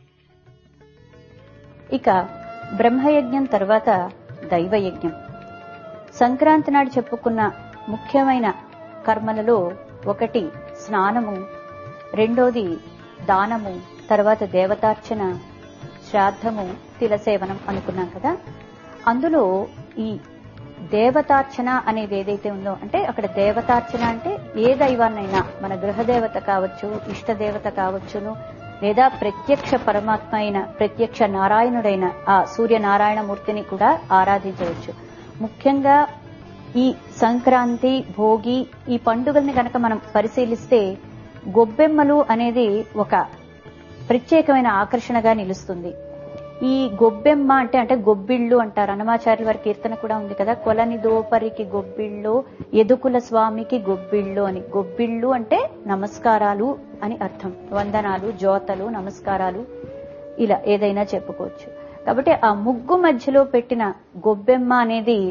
ఇక బ్రహ్మయజ్ఞం తర్వాత దైవయజ్ఞం. సంక్రాంతి నాడు చెప్పుకున్న ముఖ్యమైన కర్మలలో ఒకటి స్నానము, రెండోది దానము, తర్వాత దేవతార్చన, శ్రాద్ధము, తిలసేవనం అనుకున్నాం కదా. అందులో ఈ దేవతార్చన అనేది ఏదైతే ఉందో, అంటే అక్కడ దేవతార్చన అంటే ఏ దైవాన్నైనా, మన గృహదేవత కావచ్చు, ఇష్టదేవత కావచ్చును, లేదా ప్రత్యక్ష పరమాత్మ అయిన ప్రత్యక్ష నారాయణుడైన ఆ సూర్యనారాయణమూర్తిని కూడా ఆరాధించవచ్చు. ముఖ్యంగా ఈ సంక్రాంతి, భోగి ఈ పండుగల్ని కనుక మనం పరిశీలిస్తే గొబ్బెమ్మలు అనేది ఒక ప్రత్యేకమైన ఆకర్షణగా నిలుస్తుంది. ఈ గొబ్బెమ్మ అంటే అంటే గొబ్బిళ్ళు అంటారు. అన్నమాచార్యుల వారి కీర్తన కూడా ఉంది కదా, కొలని దోపరికి గొబ్బిళ్ళు, ఎదుకుల స్వామికి గొబ్బిళ్ళు అని. గొబ్బిళ్ళు అంటే నమస్కారాలు అని అర్థం. వందనాలు, జోతలు, నమస్కారాలు ఇలా ఏదైనా చెప్పుకోవచ్చు. కాబట్టి ఆ ముగ్గు మధ్యలో పెట్టిన గొబ్బెమ్మ అనేది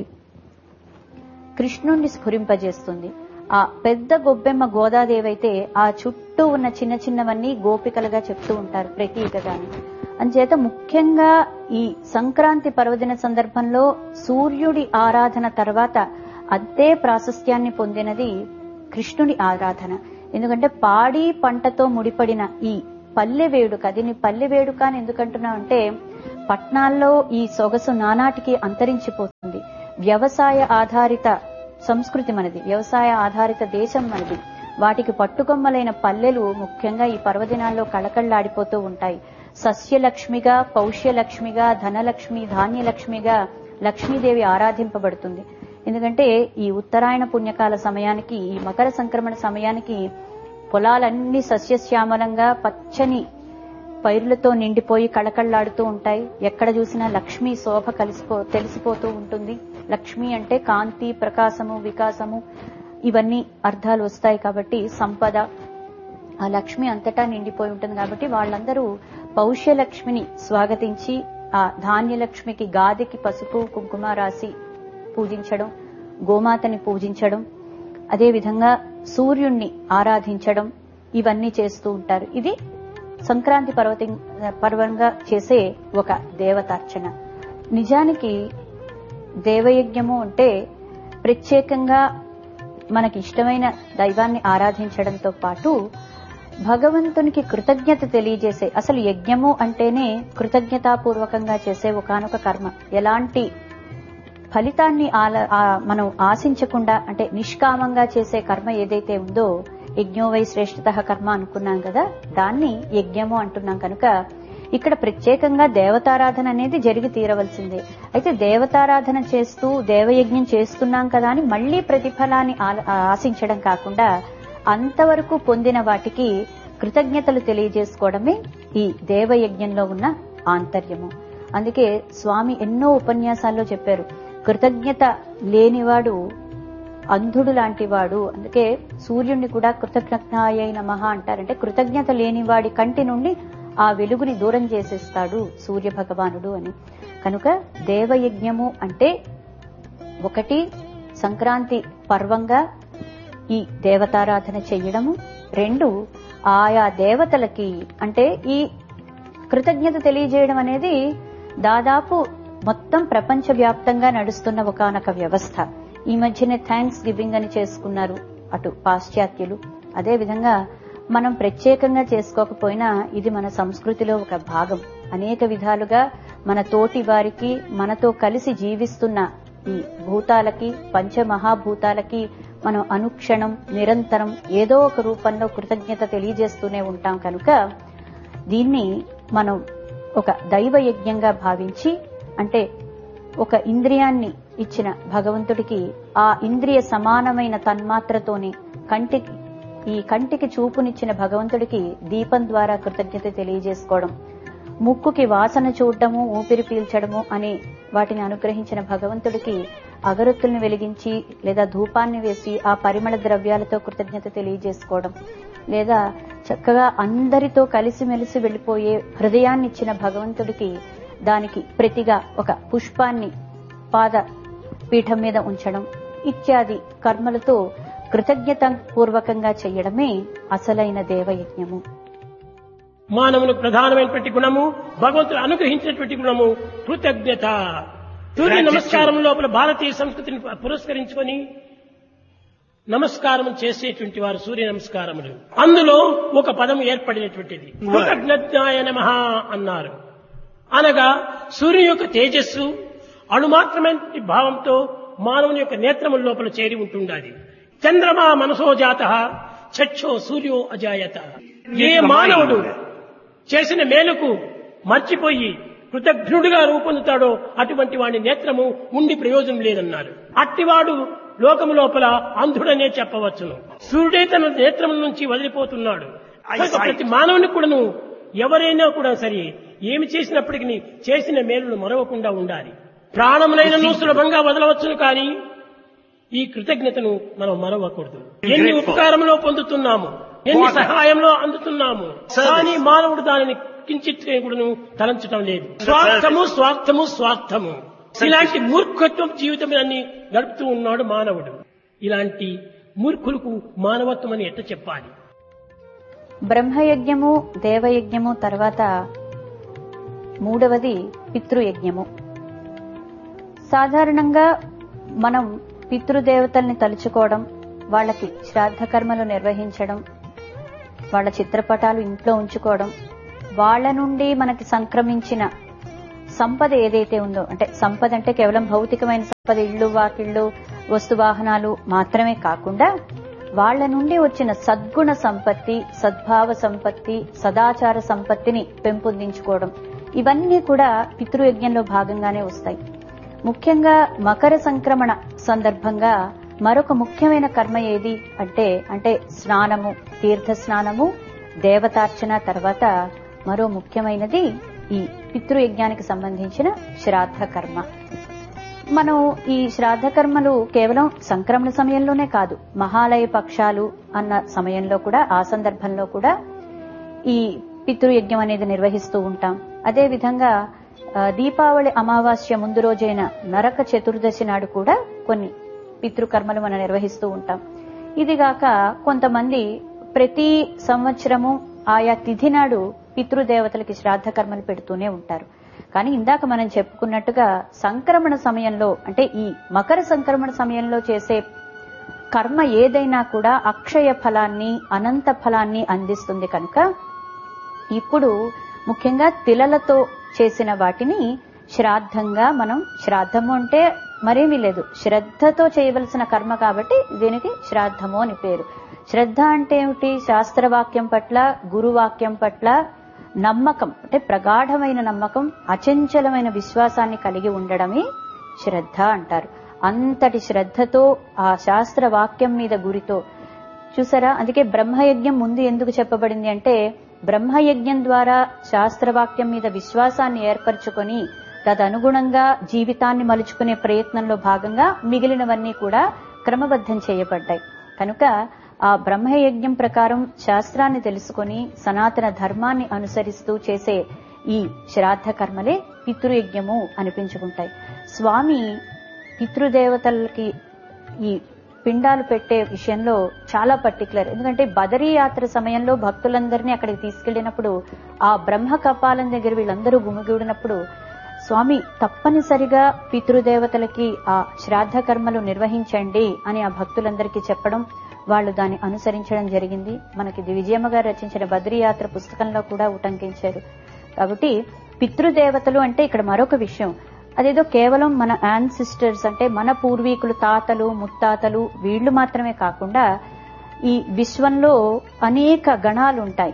కృష్ణుణ్ణి స్ఫురింపజేస్తుంది. ఆ పెద్ద గొబ్బెమ్మ గోదాదేవి అయితే ఆ చుట్టూ ఉన్న చిన్న చిన్నవన్నీ గోపికలుగా చెప్తూ ఉంటారు ప్రతీకగాని. అంచేత ముఖ్యంగా ఈ సంక్రాంతి పర్వదిన సందర్భంలో సూర్యుడి ఆరాధన తర్వాత అదే ప్రాశస్త్యాన్ని పొందినది కృష్ణుడి ఆరాధన. ఎందుకంటే పాడి పంటతో ముడిపడిన ఈ పల్లె వేడుక, దీన్ని పల్లె వేడుక అని ఎందుకంటున్నా అంటే పట్నాల్లో ఈ సొగసు నానాటికి అంతరించిపోతుంది. వ్యవసాయ ఆధారిత సంస్కృతి మనది, వ్యవసాయ ఆధారిత దేశం మనది. వాటికి పట్టుకొమ్మలైన పల్లెలు ముఖ్యంగా ఈ పర్వదినాల్లో కళకళ్లాడిపోతూ ఉంటాయి. సస్యలక్ష్మిగా, పౌష్యలక్ష్మిగా, ధనలక్ష్మి, ధాన్యలక్ష్మిగా లక్ష్మీదేవి ఆరాధింపబడుతుంది. ఎందుకంటే ఈ ఉత్తరాయణ పుణ్యకాల సమయానికి, ఈ మకర సంక్రమణ సమయానికి పొలాలన్నీ సస్యశ్యామలంగా పచ్చని పైరులతో నిండిపోయి కళకళ్లాడుతూ ఉంటాయి. ఎక్కడ చూసినా లక్ష్మీ శోభ కలిసిపో తెలిసిపోతూ ఉంటుంది. లక్ష్మి అంటే కాంతి, ప్రకాశము, వికాసము ఇవన్నీ అర్థాలు వస్తాయి. కాబట్టి సంపద, ఆ లక్ష్మి అంతటా నిండిపోయి ఉంటుంది. కాబట్టి వాళ్ళందరూ పౌష్యలక్ష్మిని స్వాగతించి ఆ ధాన్యలక్ష్మికి గాదికి పసుపు కుంకుమ రాసి పూజించడం, గోమాతని పూజించడం, అదేవిధంగా సూర్యుణ్ణి ఆరాధించడం ఇవన్నీ చేస్తూ ఉంటారు. ఇది సంక్రాంతి పర్వతి పర్వంగా చేసే ఒక దేవతార్చన. నిజానికి దేవయజ్ఞము అంటే ప్రత్యేకంగా మనకి ఇష్టమైన దైవాన్ని ఆరాధించడంతో పాటు భగవంతునికి కృతజ్ఞత తెలియజేసే, అసలు యజ్ఞము అంటేనే కృతజ్ఞతాపూర్వకంగా చేసే ఒకానొక కర్మ. ఎలాంటి ఫలితాన్ని మనం ఆశించకుండా అంటే నిష్కామంగా చేసే కర్మ ఏదైతే ఉందో, యజ్ఞో వై శ్రేష్ఠతః కర్మ అనుకున్నాం కదా, దాన్ని యజ్ఞము అంటున్నాం. కనుక ఇక్కడ ప్రత్యేకంగా దేవతారాధన అనేది జరిగి తీరవలసిందే. అయితే దేవతారాధన చేస్తూ దేవయజ్ఞం చేస్తున్నాం కదా అని మళ్లీ ప్రతిఫలాన్ని ఆశించడం కాకుండా అంతవరకు పొందిన వాటికి కృతజ్ఞతలు తెలియజేసుకోవడమే ఈ దేవయజ్ఞంలో ఉన్న ఆంతర్యము. అందుకే స్వామి ఎన్నో ఉపన్యాసాల్లో చెప్పారు, కృతజ్ఞత లేనివాడు అంధుడు లాంటివాడు. అందుకే సూర్యుడిని కూడా కృతజ్ఞతాయ నమః అంటారంటే కృతజ్ఞత లేనివాడి కంటి నుండి ఆ వెలుగుని దూరం చేసేస్తాడు సూర్య భగవానుడు అని. కనుక దేవయజ్ఞము అంటే ఒకటి సంక్రాంతి పర్వంగా ఈ దేవతారాధన చెయ్యడము, రెండు ఆయా దేవతలకి అంటే ఈ కృతజ్ఞత తెలియజేయడం అనేది దాదాపు మొత్తం ప్రపంచవ్యాప్తంగా నడుస్తున్న ఒకానొక వ్యవస్థ. ఈ మధ్యనే థ్యాంక్స్ గివింగ్ అని చేసుకున్నారు అటు పాశ్చాత్యులు. అదే విధంగా మనం ప్రత్యేకంగా చేసుకోకపోయినా ఇది మన సంస్కృతిలో ఒక భాగం. అనేక విధాలుగా మన తోటి వారికి, మనతో కలిసి జీవిస్తున్న ఈ భూతాలకి, పంచమహాభూతాలకి మనం అనుక్షణం నిరంతరం ఏదో ఒక రూపంలో కృతజ్ఞత తెలియజేస్తూనే ఉంటాం. కనుక దీన్ని మనం ఒక దైవ యజ్ఞంగా భావించి, అంటే ఒక ఇంద్రియాన్ని ఇచ్చిన భగవంతుడికి ఆ ఇంద్రియ సమానమైన తన్మాత్రతోనే కంటికి ఈ కంటికి చూపునిచ్చిన భగవంతుడికి దీపం ద్వారా కృతజ్ఞత తెలియజేసుకోవడం, ముక్కుకి వాసన చూడటము, ఊపిరి పీల్చడము అనే వాటిని అనుగ్రహించిన భగవంతుడికి అగరొత్తుల్ని వెలిగించి లేదా ధూపాన్ని వేసి ఆ పరిమళ ద్రవ్యాలతో కృతజ్ఞత తెలియజేసుకోవడం, లేదా చక్కగా అందరితో కలిసిమెలిసి వెళ్లిపోయే హృదయాన్ని ఇచ్చిన భగవంతుడికి దానికి ప్రతిగా ఒక పుష్పాన్ని పాద పీఠం మీద ఉంచడం ఇత్యాది కర్మలతో కృతజ్ఞత పూర్వకంగా చేయడమే అసలైన దేవయజ్ఞము. మానవులకు ప్రధానమైనటువంటి గుణము, భగవంతుడు అనుగ్రహించినటువంటి గుణము కృతజ్ఞత. సూర్య నమస్కారం లోపల భారతీయ సంస్కృతిని పురస్కరించుకొని నమస్కారం చేసేటువంటి వారు సూర్య నమస్కారములు. అందులో ఒక పదం ఏర్పడినటువంటిది కృతజ్ఞాయ నమః అన్నారు. అనగా సూర్యుని యొక్క తేజస్సు అణుమాత్రమైన భావంతో మానవుని యొక్క నేత్రముల లోపల చేరి ఉంటుండాలి. చంద్రమా మనసో జాత చక్షో సూర్యో అజాయత. ఏ మానవుడు చేసిన మేలుకు మర్చిపోయి కృతజ్ఞుడిగా రూపొందుతాడో అటువంటి వాడి నేత్రము ఉండి ప్రయోజనం లేదన్నారు. అట్టివాడు లోకము లోపల అంధుడనే చెప్పవచ్చును. సూర్యుడే తన నేత్రముల నుంచి వదిలిపోతున్నాడు. ప్రతి మానవుని కూడాను ఎవరైనా కూడా సరే ఏమి చేసినప్పటికీ చేసిన మేలును మరవకుండా ఉండాలి. ప్రాణములైనను సులభంగా వదలవచ్చును, కానీ ఈ కృతజ్ఞతను మనం మరవకూడదు. ఎన్ని ఉపకారంలో పొందుతున్నాము, ఎన్ని సహాయంలో అందుతున్నాము, కానీ మానవుడు దానిని కించిత్ కూడాను తలంచడం లేదు. స్వార్థము స్వార్థము స్వార్థము ఇలాంటి మూర్ఖత్వం జీవితాన్ని గడుపుతూ ఉన్నాడు మానవుడు. ఇలాంటి మూర్ఖులకు మానవత్వం అని ఎట్లా చెప్పాలి? బ్రహ్మయజ్ఞము, దేవయజ్ఞము తర్వాత మూడవది పితృయజ్ఞము. సాధారణంగా మనం పితృదేవతల్ని తలుచుకోవడం, వాళ్ళకి శ్రాద్ధ కర్మలు నిర్వహించడం, వాళ్ళ చిత్రపటాలు ఇంట్లో ఉంచుకోవడం, వాళ్ళ నుండి మనకి సంక్రమించిన సంపద ఏదైతే ఉందో, అంటే సంపద అంటే కేవలం భౌతికమైన సంపద, ఇళ్లు వాకిళ్లు వస్తువాహనాలు మాత్రమే కాకుండా వాళ్ల నుండి వచ్చిన సద్గుణ సంపత్తి, సద్భావ సంపత్తి, సదాచార సంపత్తిని పెంపొందించుకోవడం, ఇవన్నీ కూడా పితృయజ్ఞంలో భాగంగానే వస్తాయి. ముఖ్యంగా మకర సంక్రమణ సందర్భంగా మరొక ముఖ్యమైన కర్మ ఏది అంటే అంటే స్నానము, తీర్థ స్నానము, దేవతార్చన తర్వాత మరో ముఖ్యమైనది ఈ పితృయజ్ఞానికి సంబంధించిన శ్రాద్ధ కర్మ. మనం ఈ శ్రాద్ధ కర్మలు కేవలం సంక్రమణ సమయంలోనే కాదు, మహాలయ పక్షాలు అన్న సమయంలో కూడా, ఆ సందర్భంలో కూడా ఈ పితృయజ్ఞం అనేది నిర్వహిస్తూ ఉంటాం. అదేవిధంగా దీపావళి అమావాస్య ముందు రోజైన నరక చతుర్దశి నాడు కూడా కొన్ని పితృకర్మలు మనం నిర్వహిస్తూ ఉంటాం. ఇదిగాక కొంతమంది ప్రతి సంవత్సరము ఆయా తిథి నాడు పితృదేవతలకి శ్రాద్ధ కర్మలు పెడుతూనే ఉంటారు. కానీ ఇందాక మనం చెప్పుకున్నట్టుగా సంక్రమణ సమయంలో, అంటే ఈ మకర సంక్రమణ సమయంలో చేసే కర్మ ఏదైనా కూడా అక్షయ ఫలాన్ని, అనంత ఫలాన్ని అందిస్తుంది. కనుక ఇప్పుడు ముఖ్యంగా తిలలతో చేసిన వాటిని శ్రాద్ధంగా మనం, శ్రాద్ధము అంటే మరేమీ లేదు, శ్రద్ధతో చేయవలసిన కర్మ కాబట్టి దీనికి శ్రాద్ధము అని పేరు. శ్రద్ధ అంటే ఏమిటి? శాస్త్రవాక్యం పట్ల, గురువాక్యం పట్ల నమ్మకం, అంటే ప్రగాఢమైన నమ్మకం, అచంచలమైన విశ్వాసాన్ని కలిగి ఉండడమే శ్రద్ధ అంటారు. అంతటి శ్రద్ధతో ఆ శాస్త్ర వాక్యం మీద గురితో చూసారా. అందుకే బ్రహ్మయజ్ఞం ముందు ఎందుకు చెప్పబడింది అంటే, బ్రహ్మయజ్ఞం ద్వారా శాస్త్రవాక్యం మీద విశ్వాసాన్ని ఏర్పరచుకొని తదనుగుణంగా జీవితాన్ని మలుచుకునే ప్రయత్నంలో భాగంగా మిగిలినవన్నీ కూడా క్రమబద్ధం చేయబడ్డాయి. కనుక ఆ బ్రహ్మయజ్ఞం ప్రకారం శాస్త్రాన్ని తెలుసుకొని సనాతన ధర్మాన్ని అనుసరిస్తూ చేసే ఈ శ్రాద్ధ కర్మలే పితృయజ్ఞము అనిపించుకుంటాయి. స్వామి పితృదేవతలకి ఈ పిండాలు పెట్టే విషయంలో చాలా పర్టికులర్. ఎందుకంటే బదరీ యాత్ర సమయంలో భక్తులందరినీ అక్కడికి తీసుకెళ్లినప్పుడు ఆ బ్రహ్మ కపాలం దగ్గర వీళ్ళందరూ గుమిగూడినప్పుడు స్వామి తప్పనిసరిగా పితృదేవతలకి ఆ శ్రాద్ధ కర్మలు నిర్వహించండి అని ఆ భక్తులందరికీ చెప్పడం, వాళ్ళు దాన్ని అనుసరించడం జరిగింది. మనకి ఇది విజయమ్మ గారు రచించిన బద్రీయాత్ర పుస్తకంలో కూడా ఉటంకించారు. కాబట్టి పితృదేవతలు అంటే ఇక్కడ మరొక విషయం, అదేదో కేవలం మన యాన్సిస్టర్స్ అంటే మన పూర్వీకులు, తాతలు ముత్తాతలు వీళ్లు మాత్రమే కాకుండా ఈ విశ్వంలో అనేక గణాలు ఉంటాయి.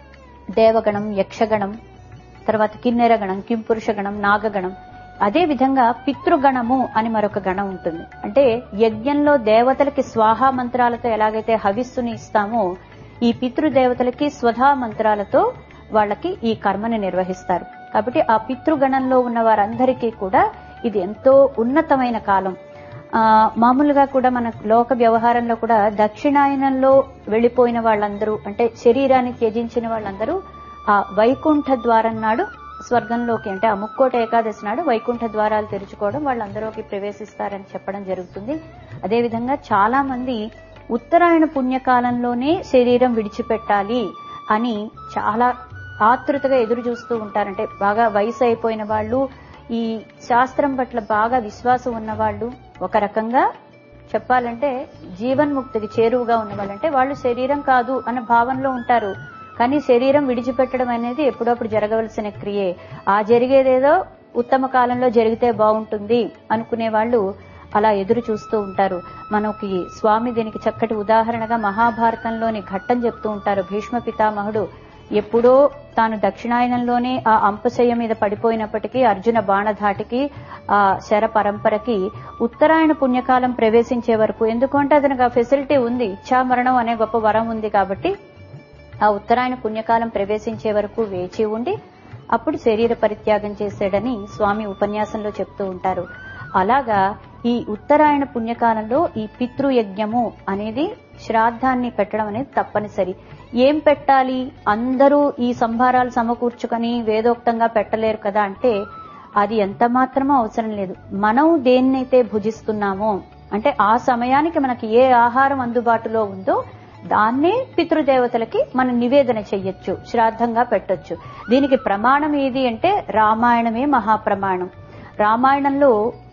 దేవగణం, యక్షగణం, తర్వాత కిన్నెర గణం, కింపురుష గణం, నాగగణం. అదే విధంగా పితృగణము అని మరొక గణం ఉంటుంది. అంటే యజ్ఞంలో దేవతలకి స్వాహా మంత్రాలతో ఎలాగైతే హవిస్సుని ఇస్తామో, ఈ పితృదేవతలకి స్వధా మంత్రాలతో వాళ్ళకి ఈ కర్మని నిర్వహిస్తారు. కాబట్టి ఆ పితృగణంలో ఉన్న వారందరికీ కూడా ఇది ఎంతో ఉన్నతమైన కాలం. ఆ మామూలుగా కూడా మన లోక వ్యవహారంలో కూడా దక్షిణాయనంలో వెళ్లిపోయిన వాళ్ళందరూ, అంటే శరీరాన్ని త్యజించిన వాళ్ళందరూ ఆ వైకుంఠ ద్వారం నాడు స్వర్గంలోకి, అంటే ఆ ముక్కోట ఏకాదశి నాడు వైకుంఠ ద్వారాలు తెరుచుకోవడం, వాళ్ళందరూకి ప్రవేశిస్తారని చెప్పడం జరుగుతుంది. అదేవిధంగా చాలా మంది ఉత్తరాయణ పుణ్యకాలంలోనే శరీరం విడిచిపెట్టాలి అని చాలా ఆతృతగా ఎదురు చూస్తూ ఉంటారంటే బాగా వయసు అయిపోయిన వాళ్ళు, ఈ శాస్త్రం పట్ల బాగా విశ్వాసం ఉన్నవాళ్లు, ఒక రకంగా చెప్పాలంటే జీవన్ముక్తికి చేరువుగా ఉన్న వాళ్ళంటే వాళ్ళు శరీరం కాదు అన్న భావనలో ఉంటారు. కానీ శరీరం విడిచిపెట్టడం అనేది ఎప్పుడప్పుడు జరగవలసిన క్రియే. ఆ జరిగేదేదో ఉత్తమ కాలంలో జరిగితే బాగుంటుంది అనుకునే వాళ్ళు అలా ఎదురు చూస్తూ ఉంటారు. మనకి స్వామి దీనికి చక్కటి ఉదాహరణగా మహాభారతంలోని ఘట్టం చెప్తూ ఉంటారు. భీష్మ పితామహుడు ఎప్పుడో తాను దక్షిణాయనంలోనే ఆ అంపశయ్య మీద పడిపోయినప్పటికీ అర్జున బాణధాటికి, ఆ శర పరంపరకి ఉత్తరాయణ పుణ్యకాలం ప్రవేశించే వరకు, ఎందుకంటే అతనికి ఆ ఫెసిలిటీ ఉంది, ఇచ్చామరణం అనే గొప్ప వరం ఉంది కాబట్టి ఆ ఉత్తరాయణ పుణ్యకాలం ప్రవేశించే వరకు వేచి ఉండి అప్పుడు శరీర పరిత్యాగం చేశాడని స్వామి ఉపన్యాసంలో చెప్తూ ఉంటారు. అలాగా ఈ ఉత్తరాయణ పుణ్యకాలంలో ఈ పితృయజ్ఞము అనేది, శ్రాద్ధాన్ని పెట్టడం అనేది తప్పనిసరి. ఏం పెట్టాలి? అందరూ ఈ సంభారాలు సమకూర్చుకొని వేదోక్తంగా పెట్టలేరు కదా అంటే అది ఎంత మాత్రమో అవసరం లేదు. మనం దేన్నైతే భుజిస్తున్నామో, అంటే ఆ సమయానికి మనకి ఏ ఆహారం అందుబాటులో ఉందో దాన్నే పితృదేవతలకి మనం నివేదన చెయ్యొచ్చు, శ్రాద్ధంగా పెట్టొచ్చు. దీనికి ప్రమాణం ఏది అంటే రామాయణమే మహాప్రమాణం. రామాయణంలో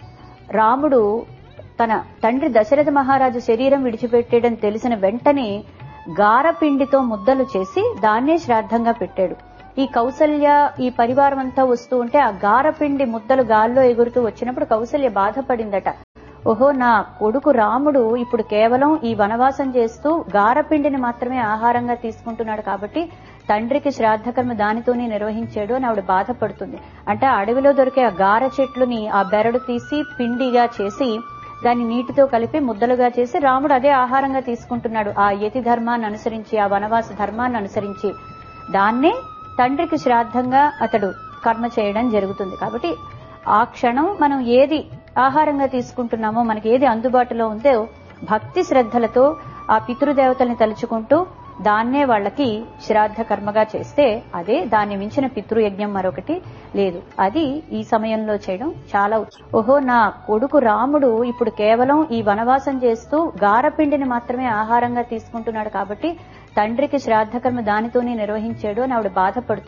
రాముడు తన తండ్రి దశరథ మహారాజు శరీరం విడిచిపెట్టేయడం తెలిసిన వెంటనే గారపిండితో ముద్దలు చేసి దాన్నే శ్రాద్ధంగా పెట్టాడు. ఈ కౌసల్య ఈ పరివారం అంతా వస్తూ ఉంటే ఆ గారపిండి ముద్దలు గాల్లో ఎగురుతూ వచ్చినప్పుడు కౌసల్య బాధపడిందట. ఓహో, నా కొడుకు రాముడు ఇప్పుడు కేవలం ఈ వనవాసం చేస్తూ గారపిండిని మాత్రమే ఆహారంగా తీసుకుంటున్నాడు కాబట్టి తండ్రికి శ్రాద్ధకర్మ దానితోనే నిర్వహించాడు అని ఆవిడ బాధపడుతుంది. అంటే అడవిలో దొరికే ఆ గార చెట్లుని ఆ బెరడు తీసి పిండిగా చేసి దాన్ని నీటితో కలిపి ముద్దలుగా చేసి రాముడు అదే ఆహారంగా తీసుకుంటున్నాడు. ఆ యతి ధర్మాన్ని అనుసరించి, ఆ వనవాస ధర్మాన్ని అనుసరించి దాన్నే తండ్రికి శ్రాద్ధంగా అతడు కర్మ చేయడం జరుగుతుంది. కాబట్టి ఆ క్షణం మనం ఏది ఆహారంగా తీసుకుంటున్నామో, మనకి ఏది అందుబాటులో ఉందో భక్తి శ్రద్ధలతో ఆ పితృదేవతల్ని తలుచుకుంటూ దాన్నే వాళ్ళకి శ్రాద్ధ కర్మగా చేస్తే అదే, దాన్ని మించిన పితృయజ్ఞం మరొకటి లేదు. అది ఈ సమయంలో చేయడం చాలా. ఓహో, నా కొడుకు రాముడు ఇప్పుడు కేవలం ఈ వనవాసం చేస్తూ గారపిండిని మాత్రమే ఆహారంగా తీసుకుంటున్నాడు కాబట్టి తండ్రికి శ్రాద్ధ కర్మ దానితోనే నిర్వహించాడు అని ఆవిడ బాధపడుతుంది.